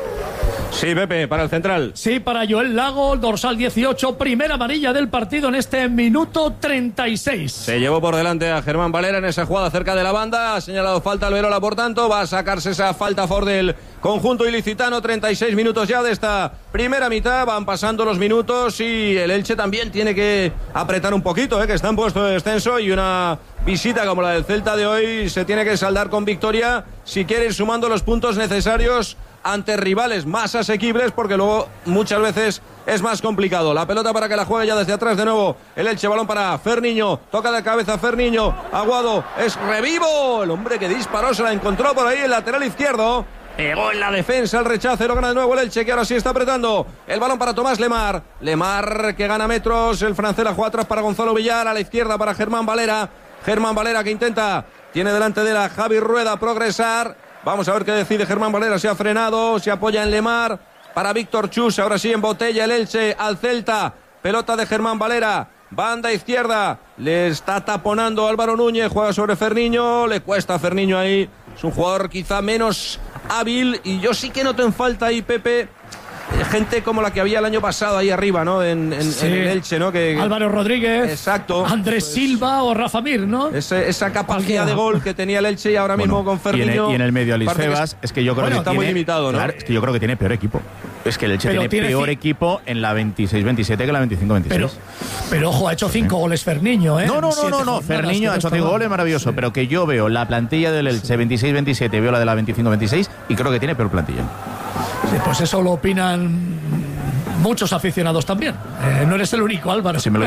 Sí, Pepe, para el central. Sí, para Joel Lago, dorsal 18, primera amarilla del partido en este minuto 36. Se llevó por delante a Germán Valera en esa jugada cerca de la banda. Ha señalado falta Alberola, por tanto. Va a sacarse esa falta a favor del conjunto ilicitano. 36 minutos ya de esta primera mitad. Van pasando los minutos y el Elche también tiene que apretar un poquito, que está en puesto de descenso. Y una visita como la del Celta de hoy se tiene que saldar con victoria si quiere ir sumando los puntos necesarios ante rivales más asequibles, porque luego muchas veces es más complicado. La pelota para que la juegue ya desde atrás de nuevo el Elche, balón para Ferniño, toca de cabeza Ferniño, Aguado, es Revivo, el hombre que disparó, se la encontró por ahí el lateral izquierdo, pegó en la defensa el rechazo, lo gana de nuevo el Elche, que ahora sí está apretando el balón para Tomás Lemar, Lemar que gana metros, el francés la juega atrás para Gonzalo Villar, a la izquierda para Germán Valera que intenta, tiene delante de la Javi Rueda progresar. Vamos a ver qué decide Germán Valera, se ha frenado, se apoya en Lemar, para Víctor Chus, ahora sí embotella el Elche al Celta, pelota de Germán Valera, banda izquierda, le está taponando Álvaro Núñez, juega sobre Ferniño, le cuesta a Ferniño ahí, es un jugador quizá menos hábil, y yo sí que noto en falta ahí, Pepe, gente como la que había el año pasado ahí arriba, ¿no? En el Elche, ¿no? Álvaro Rodríguez. Exacto. Andrés Silva o Rafa Mir, ¿no? Esa capacidad de gol que tenía el Elche y ahora mismo con Ferniño. Y en el medio Alex Febas, es que yo creo que está tiene, muy limitado, ¿no? Claro, es que yo creo que tiene peor equipo. Es que el Elche tiene peor equipo en la 26-27 que la 25-26. Pero ojo, ha hecho 5 goles Ferniño, ¿eh? No. Ferniño ha hecho 5 goles maravilloso, pero que yo veo la plantilla del Elche 26-27, veo la de la 25-26 y creo que tiene peor plantilla. Sí, pues eso lo opinan muchos aficionados también. No eres el único, Álvaro. Si me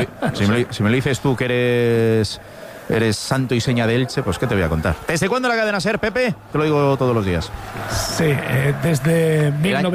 lo dices tú que eres santo y seña de Elche, pues ¿qué te voy a contar? ¿Desde cuándo la cadena SER, Pepe? Te lo digo todos los días. Sí, desde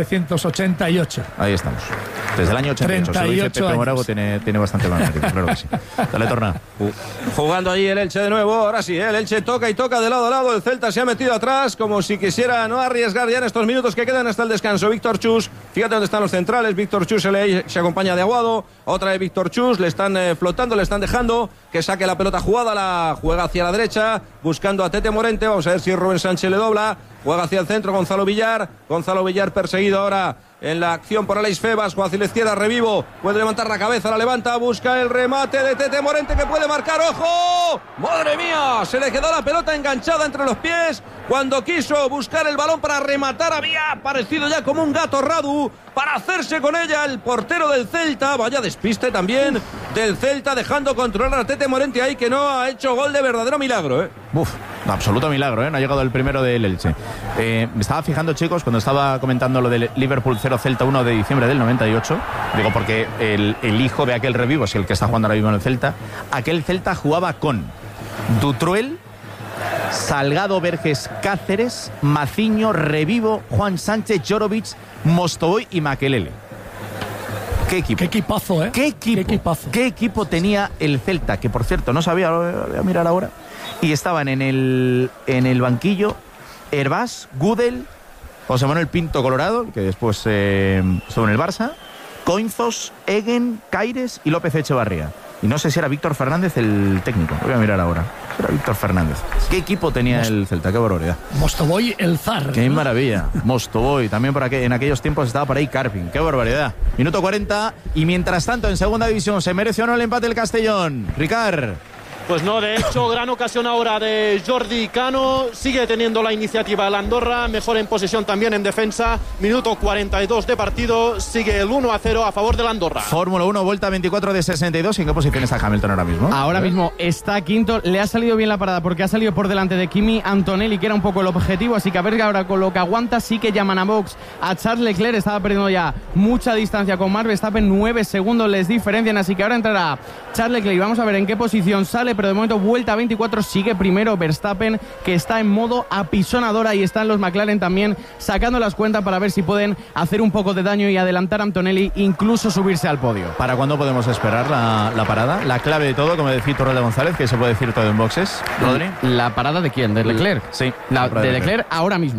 1988. Ahí estamos. Desde el año 88. Se lo dice Pepe Morago, tiene bastante más mérito, claro que sí. Dale, Torna. Jugando allí el Elche de nuevo, ahora sí, el Elche toca y toca de lado a lado, el Celta se ha metido atrás como si quisiera no arriesgar ya en estos minutos que quedan hasta el descanso. Víctor Chus, fíjate dónde están los centrales, Víctor Chus se acompaña de Aguado, otra de Víctor Chus, le están flotando, le están dejando que saque la pelota jugada, la juega hacia la derecha, buscando a Tete Morente, vamos a ver si Rubén Sánchez le dobla, juega hacia el centro Gonzalo Villar perseguido ahora en la acción por Alex Febas, juega hacia la izquierda, Revivo, puede levantar la cabeza, la levanta, busca el remate de Tete Morente que puede marcar, ¡ojo! ¡Madre mía! Se le quedó la pelota enganchada entre los pies cuando quiso buscar el balón para rematar, había aparecido ya como un gato Radu para hacerse con ella el portero del Celta, vaya despiste también del Celta, dejando controlar a Tete Morente ahí que no ha hecho gol de verdadero milagro, Absoluto milagro, no ha llegado el primero del Elche. Me estaba fijando, chicos, cuando estaba comentando lo del Liverpool 0 Celta 1 de diciembre del 98, digo porque el hijo de aquel Revivo es el que está jugando ahora mismo en el Celta, aquel Celta jugaba con Dutruel, Salgado, Verges, Cáceres, Maciño, Revivo, Juan Sánchez, Jorovic, Mostovoy y Makelele. ¿Qué equipo? Qué equipazo, ¿eh? ¿Qué equipo tenía el Celta? Que por cierto, no sabía, lo voy a mirar ahora. Y estaban en el banquillo Hervás, Gudel, José Manuel Pinto Colorado, que después estuvo en el Barça, Coinzos, Egen, Caires y López Echevarría. Y no sé si era Víctor Fernández el técnico, lo voy a mirar ahora. Era Víctor Fernández. ¿Qué equipo tenía el Celta? Qué barbaridad. Mostovoy, el zar. Qué maravilla. Mostovoy, también en aquellos tiempos estaba por ahí Carpin. Qué barbaridad. Minuto 40 y mientras tanto en segunda división se merece o no el empate el Castellón. Ricard. Pues no, de hecho, gran ocasión ahora de Jordi Cano. Sigue teniendo la iniciativa el Andorra. Mejor en posesión también en defensa. Minuto 42 de partido. Sigue el 1-0 a favor del Andorra. Fórmula 1, vuelta 24 de 62. ¿En qué posición está Hamilton ahora mismo? Ahora mismo está quinto. Le ha salido bien la parada porque ha salido por delante de Kimi Antonelli, que era un poco el objetivo. Así que a ver ahora con lo que aguanta. Sí que llaman a box a Charles Leclerc. Estaba perdiendo ya mucha distancia con Max Verstappen. 9 segundos les diferencian. Así que ahora entrará Charles Leclerc. Vamos a ver en qué posición sale. Pero de momento vuelta 24, sigue primero Verstappen, que está en modo apisonadora, y están los McLaren también sacando las cuentas para ver si pueden hacer un poco de daño y adelantar a Antonelli, incluso subirse al podio. ¿Para cuándo podemos esperar la parada? La clave de todo, como decía Torralda González, que se puede decir todo en boxes. ¿Rodri? ¿La parada de quién? ¿De Leclerc? Sí. De Leclerc ahora mismo.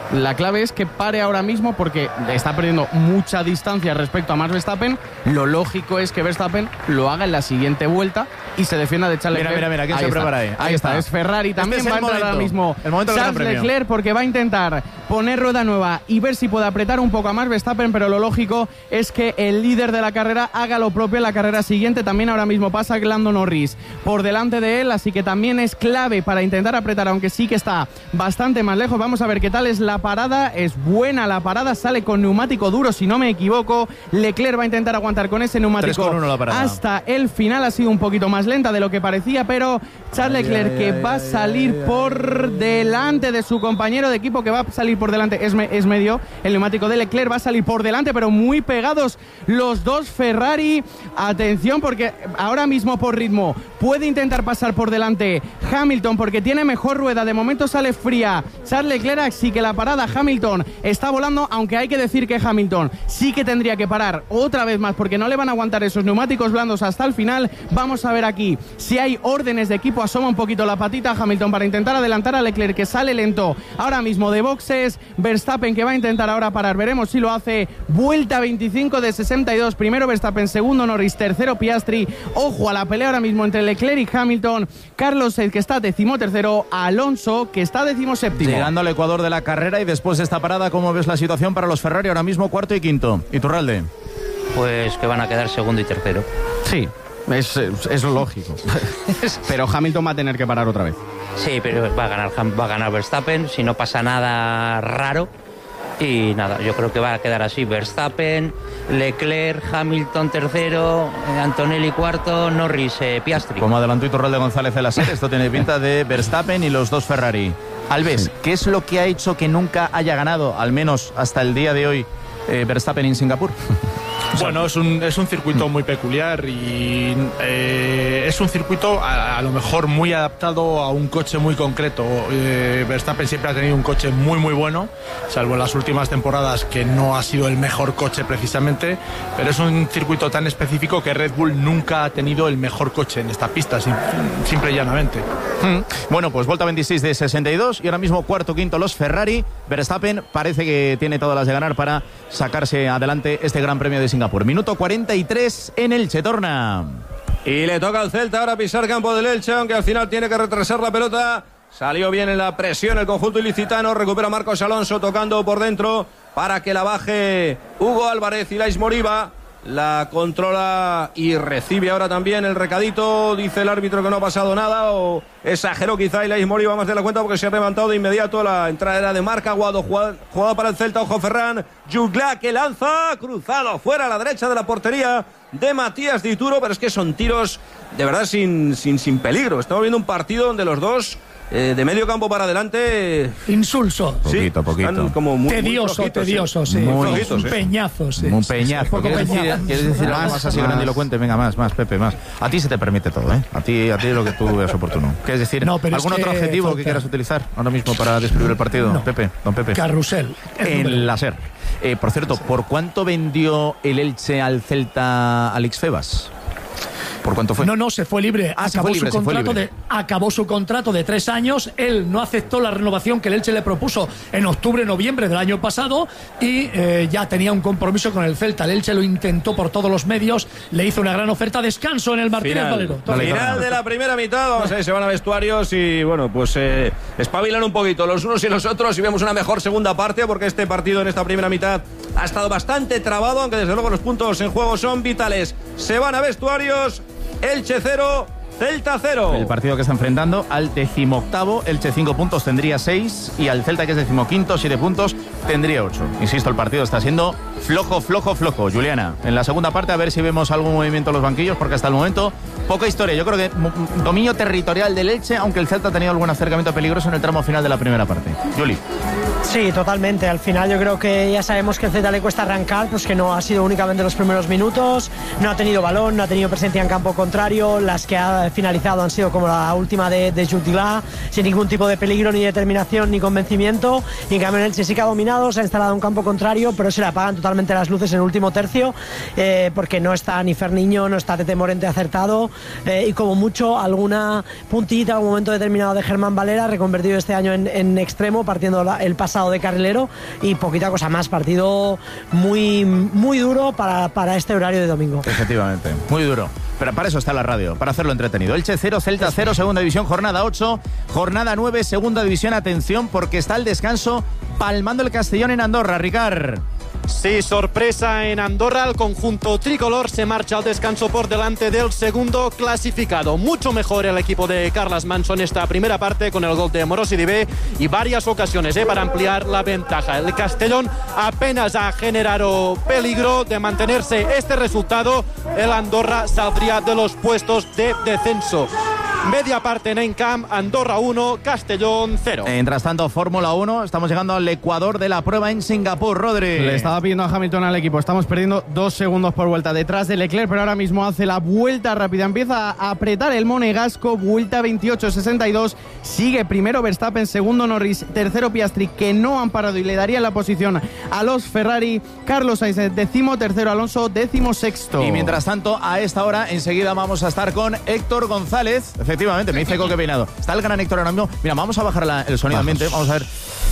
La clave es que pare ahora mismo porque está perdiendo mucha distancia respecto a Max Verstappen. Lo lógico es que Verstappen lo haga en la siguiente vuelta y se defienda de Charles Leclerc. Mira, ¿quién se prepara ahí? Ahí está, es Ferrari. También va a entrar ahora mismo Charles Leclerc porque va a intentar poner rueda nueva y ver si puede apretar un poco a Max Verstappen, pero lo lógico es que el líder de la carrera haga lo propio en la carrera siguiente. También ahora mismo pasa Lando Norris por delante de él, así que también es clave para intentar apretar, aunque sí que está bastante más lejos. Vamos a ver qué tal es la parada. Es buena la parada, sale con neumático duro si no me equivoco. Leclerc va a intentar aguantar con ese neumático 3,1 la parada. Hasta el final. Ha sido un poquito más lenta de lo que parecía, pero Charles Leclerc que va a salir por delante de su compañero de equipo, que va a salir por delante, es medio el neumático de Leclerc, va a salir por delante, pero muy pegados los dos Ferrari. Atención, porque ahora mismo por ritmo puede intentar pasar por delante Hamilton porque tiene mejor rueda. De momento sale fría Charles Leclerc, sí que la parada Hamilton está volando, aunque hay que decir que Hamilton sí que tendría que parar otra vez más porque no le van a aguantar esos neumáticos blandos hasta el final. Vamos a ver aquí si hay órdenes de equipo. Asoma un poquito la patita Hamilton para intentar adelantar a Leclerc, que sale lento ahora mismo de boxes. Verstappen que va a intentar ahora parar, veremos si lo hace. Vuelta 25 de 62, primero Verstappen, segundo Norris, tercero Piastri. Ojo a la pelea ahora mismo entre Leclerc y Hamilton. Carlos Sainz que está 13º, Alonso que está 17º. Llegando al Ecuador de la carrera y después de esta parada, ¿cómo ves la situación para los Ferrari ahora mismo, cuarto y quinto? ¿Iturralde? Pues que van a quedar segundo y tercero. Sí, es lógico. Pero Hamilton va a tener que parar otra vez. Sí, pero va a ganar Verstappen si no pasa nada raro. Y nada, yo creo que va a quedar así: Verstappen, Leclerc, Hamilton tercero, Antonelli cuarto, Norris, Piastri. Como adelantó Iturralde González de la serie, esto tiene pinta de Verstappen y los dos Ferrari. Alves, ¿qué es lo que ha hecho que nunca haya ganado, al menos hasta el día de hoy, Verstappen en Singapur? Bueno, es un circuito muy peculiar y es un circuito a lo mejor muy adaptado a un coche muy concreto. Verstappen siempre ha tenido un coche muy muy bueno, salvo en las últimas temporadas que no ha sido el mejor coche precisamente, pero es un circuito tan específico que Red Bull nunca ha tenido el mejor coche en esta pista, simple y llanamente. Bueno, pues vuelta 26 de 62 y ahora mismo cuarto, quinto los Ferrari. Verstappen parece que tiene todas las de ganar para sacarse adelante este Gran Premio de Singapur. Minuto 43 en Elche, torna. Y le toca al Celta ahora pisar campo del Elche, aunque al final tiene que retrasar la pelota. Salió bien en la presión el conjunto ilicitano. Recupera Marcos Alonso tocando por dentro para que la baje Hugo Álvarez. y Ilais Moriba la controla y recibe ahora también el recadito. Dice el árbitro que no ha pasado nada, o exageró quizá Ilais Moriba más de la cuenta porque se ha levantado de inmediato. La entrada era de Marc Aguado, jugada para el Celta. Ojo Ferran, Jugla que lanza, cruzado fuera a la derecha de la portería de Matías Dituro, pero es que son tiros de verdad sin peligro. Estamos viendo un partido donde los dos de medio campo para adelante. Insulso. Sí, poquito. Como muy, tedioso, muy flojitos, tedioso, sí. Muy flojitos, un peñazo, sí. Un peñazo. ¿Quieres decir algo más así grandilocuente? Venga, más, Pepe, más. A ti se te permite todo, ¿eh? A ti es lo que tú veas oportuno. ¿Quieres decir algún otro adjetivo que quieras utilizar ahora mismo para describir el partido? No. Pepe, don Pepe. Carrusel. En la SER. Por cierto, ¿por cuánto vendió el Elche al Celta Alex Febas? ¿Por cuánto fue? No, se fue libre. Acabó su contrato de 3 años. Él no aceptó la renovación que el Elche le propuso en octubre-noviembre del año pasado y ya tenía un compromiso con el Celta. El Elche lo intentó por todos los medios, le hizo una gran oferta. Descanso en el Martínez Valero. Final de la primera mitad. Vamos a ver, se van a vestuarios y bueno, pues espabilan un poquito los unos y los otros y vemos una mejor segunda parte, porque este partido en esta primera mitad ha estado bastante trabado, aunque desde luego los puntos en juego son vitales. Se van a vestuarios. Elche 0, Celta 0. El partido que está enfrentando al 18º, Elche 5 puntos tendría 6 y al Celta, que es 15º, 7 puntos, tendría 8. Insisto, el partido está siendo flojo. Juliana, en la segunda parte a ver si vemos algún movimiento en los banquillos, porque hasta el momento poca historia. Yo creo que dominio territorial del Elche, aunque el Celta ha tenido algún acercamiento peligroso en el tramo final de la primera parte. Juli. Sí, totalmente. Al final yo creo que ya sabemos que el Celta le cuesta arrancar, pues que no ha sido únicamente los primeros minutos, no ha tenido balón, no ha tenido presencia en campo contrario, las que ha finalizado han sido como la última de Jutilá, sin ningún tipo de peligro, ni determinación, ni convencimiento, y en cambio el Elche sí que ha dominado, se ha instalado en campo contrario, pero se le apagan totalmente las luces en el último tercio, porque no está ni Ferniño, no está Tete Morente acertado, y como mucho alguna puntita, algún momento determinado de Germán Valera, reconvertido este año en extremo, partiendo el pase pasado de carrilero y poquita cosa más. Partido muy, muy duro para este horario de domingo. Efectivamente, muy duro. Pero para eso está la radio, para hacerlo entretenido. Elche 0, Celta 0, segunda división, jornada 8, jornada 9, segunda división. Atención, porque está el descanso palmando el Castellón en Andorra, Ricard. Sí, sorpresa en Andorra. El conjunto tricolor se marcha al descanso por delante del segundo clasificado. Mucho mejor el equipo de Carles Manso en esta primera parte, con el gol de Morosi Dibé y varias ocasiones para ampliar la ventaja. El Castellón apenas ha generado peligro de mantenerse este resultado. El Andorra saldría de los puestos de descenso. Media parte en Encamp, Andorra 1, Castellón 0. Mientras tanto, Fórmula 1, estamos llegando al Ecuador de la prueba en Singapur, Rodri. Le estaba pidiendo a Hamilton al equipo, estamos perdiendo 2 segundos por vuelta detrás de Leclerc, pero ahora mismo hace la vuelta rápida, empieza a apretar el monegasco, vuelta 28-62, sigue primero Verstappen, segundo Norris, tercero Piastri, que no han parado y le darían la posición a los Ferrari, Carlos Sainz, 13º, Alonso 16º. Y mientras tanto, a esta hora, enseguida vamos a estar con Héctor González. Efectivamente, me dice Coque Peinado. Está el gran Héctor ahora mismo. Mira, vamos a bajar el sonido ambiente. Vamos a ver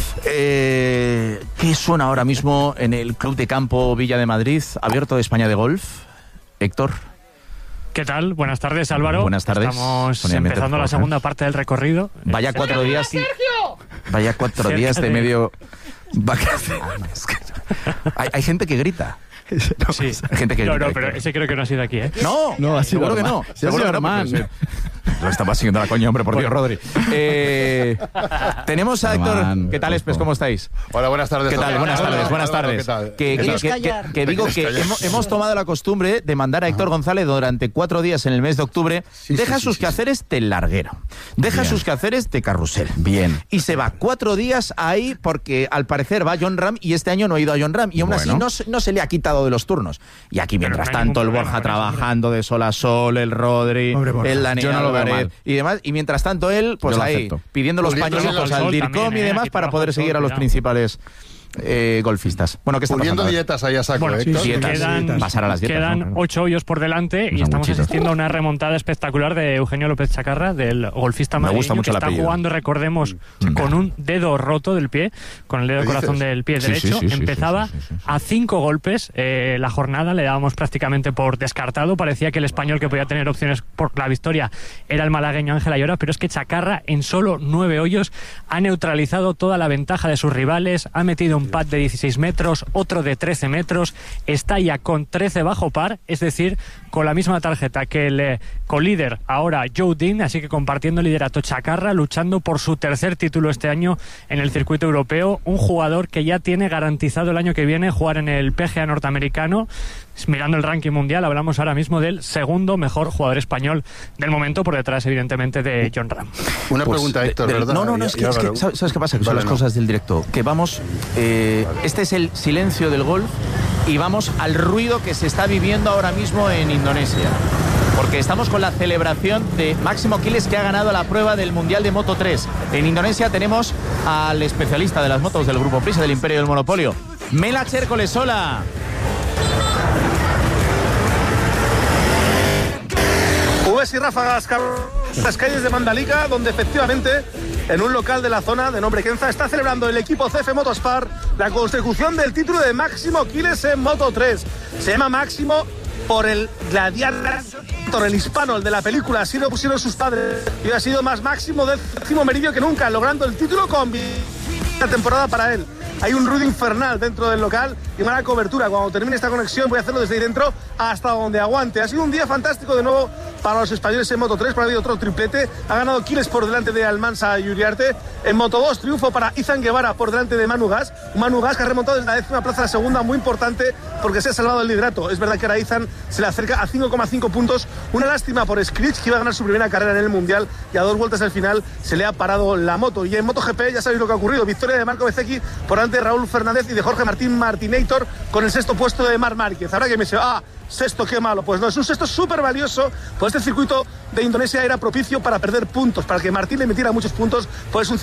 qué suena ahora mismo en el Club de Campo Villa de Madrid, Abierto de España de Golf. Héctor. ¿Qué tal? Buenas tardes, Álvaro. Buenas tardes. Estamos empezando la segunda parte del recorrido. Vaya 4 días. Vaya 4 días de medio vacaciones. Hay gente que grita. No, sí. Hay gente que grita. No, pero ese creo que no ha sido aquí, ¿eh? No, ha sido seguro que no. Seguro que no. Lo estaba siguiendo la coña, hombre, por Dios, Rodri. Tenemos a Héctor. ¿Qué tal, Espes? ¿Cómo estáis? Hola, buenas tardes. ¿Qué tal? Buenas tardes. Que digo que hemos tomado la costumbre de mandar a Héctor González durante 4 días en el mes de octubre. Deja sus quehaceres de larguero. Deja sus quehaceres de carrusel. Bien. Y se va 4 días ahí porque al parecer va John Ram y este año no ha ido a John Ram. Y aún así no se le ha quitado de los turnos. Y aquí, mientras tanto, el Borja trabajando de sol a sol, el Rodri, el Daniel y demás, y mientras tanto él, pues ahí, pidiendo los pañuelos al DIRCOM y demás para poder seguir a los principales golfistas. Bueno, ¿qué está pasando? Dietas ahí a saco, bueno, pasar a las dietas. Quedan 8 hoyos por delante y estamos asistiendo a una remontada espectacular de Eugenio López Chacarra, del golfista madrileño, que está jugando, recordemos, con un dedo roto del pie, con el dedo del corazón del pie derecho. Empezaba a 5 golpes la jornada, le dábamos prácticamente por descartado. Parecía que el español que podía tener opciones por la victoria era el malagueño Ángel Ayora, pero es que Chacarra en solo 9 hoyos ha neutralizado toda la ventaja de sus rivales, ha metido un pad de 16 metros, otro de 13 metros, está ya con 13 bajo par, es decir, con la misma tarjeta que el colíder ahora Joe Dean, así que compartiendo liderato Chacarra, luchando por su tercer título este año en el circuito europeo, un jugador que ya tiene garantizado el año que viene jugar en el PGA norteamericano. Mirando el ranking mundial, hablamos ahora mismo del segundo mejor jugador español del momento, por detrás evidentemente de John Ram. Una pregunta, Héctor, ¿verdad? No, es que ¿sabes qué pasa? Que son las cosas del directo. Que vamos, este es el silencio del golf y vamos al ruido que se está viviendo ahora mismo en Indonesia. Porque estamos con la celebración de Máximo Quiles, que ha ganado la prueba del Mundial de Moto 3. En Indonesia tenemos al especialista de las motos del Grupo Prisa, del Imperio del Monopolio, Mela Chercolesola. Ubes y ráfagas, las calles de Mandalika, donde efectivamente en un local de la zona de nombre Kenza está celebrando el equipo CF Motosport la consecución del título de Máximo Quiles en Moto 3. Se llama Máximo por el gladiador, el hispano, el de la película. Así lo pusieron sus padres y ha sido más máximo del décimo meridio que nunca, logrando el título con la temporada para él. Hay un ruido infernal dentro del local y mala cobertura. Cuando termine esta conexión voy a hacerlo desde ahí dentro hasta donde aguante. Ha sido un día fantástico de nuevo para los españoles en Moto 3, pero ha habido otro triplete. Ha ganado Quiles por delante de Almansa y Uriarte. En Moto 2, triunfo para Izan Guevara por delante de Manu Gas. Manu Gas que ha remontado desde la 10ª plaza a la segunda, muy importante porque se ha salvado el liderato. Es verdad que ahora Izan se le acerca a 5,5 puntos. Una lástima por Scritch, que iba a ganar su primera carrera en el Mundial y a 2 vueltas al final se le ha parado la moto. Y en MotoGP ya sabéis lo que ha ocurrido. Victoria de Marco Bezzecchi por delante de Raúl Fernández y de Jorge Martín Martinator, con el sexto puesto de Marc Márquez. Ahora que me dice, sexto, qué malo. Pues no, es un sexto súper valioso, pues este circuito de Indonesia era propicio para perder puntos, para que Martín le metiera muchos puntos, pues es un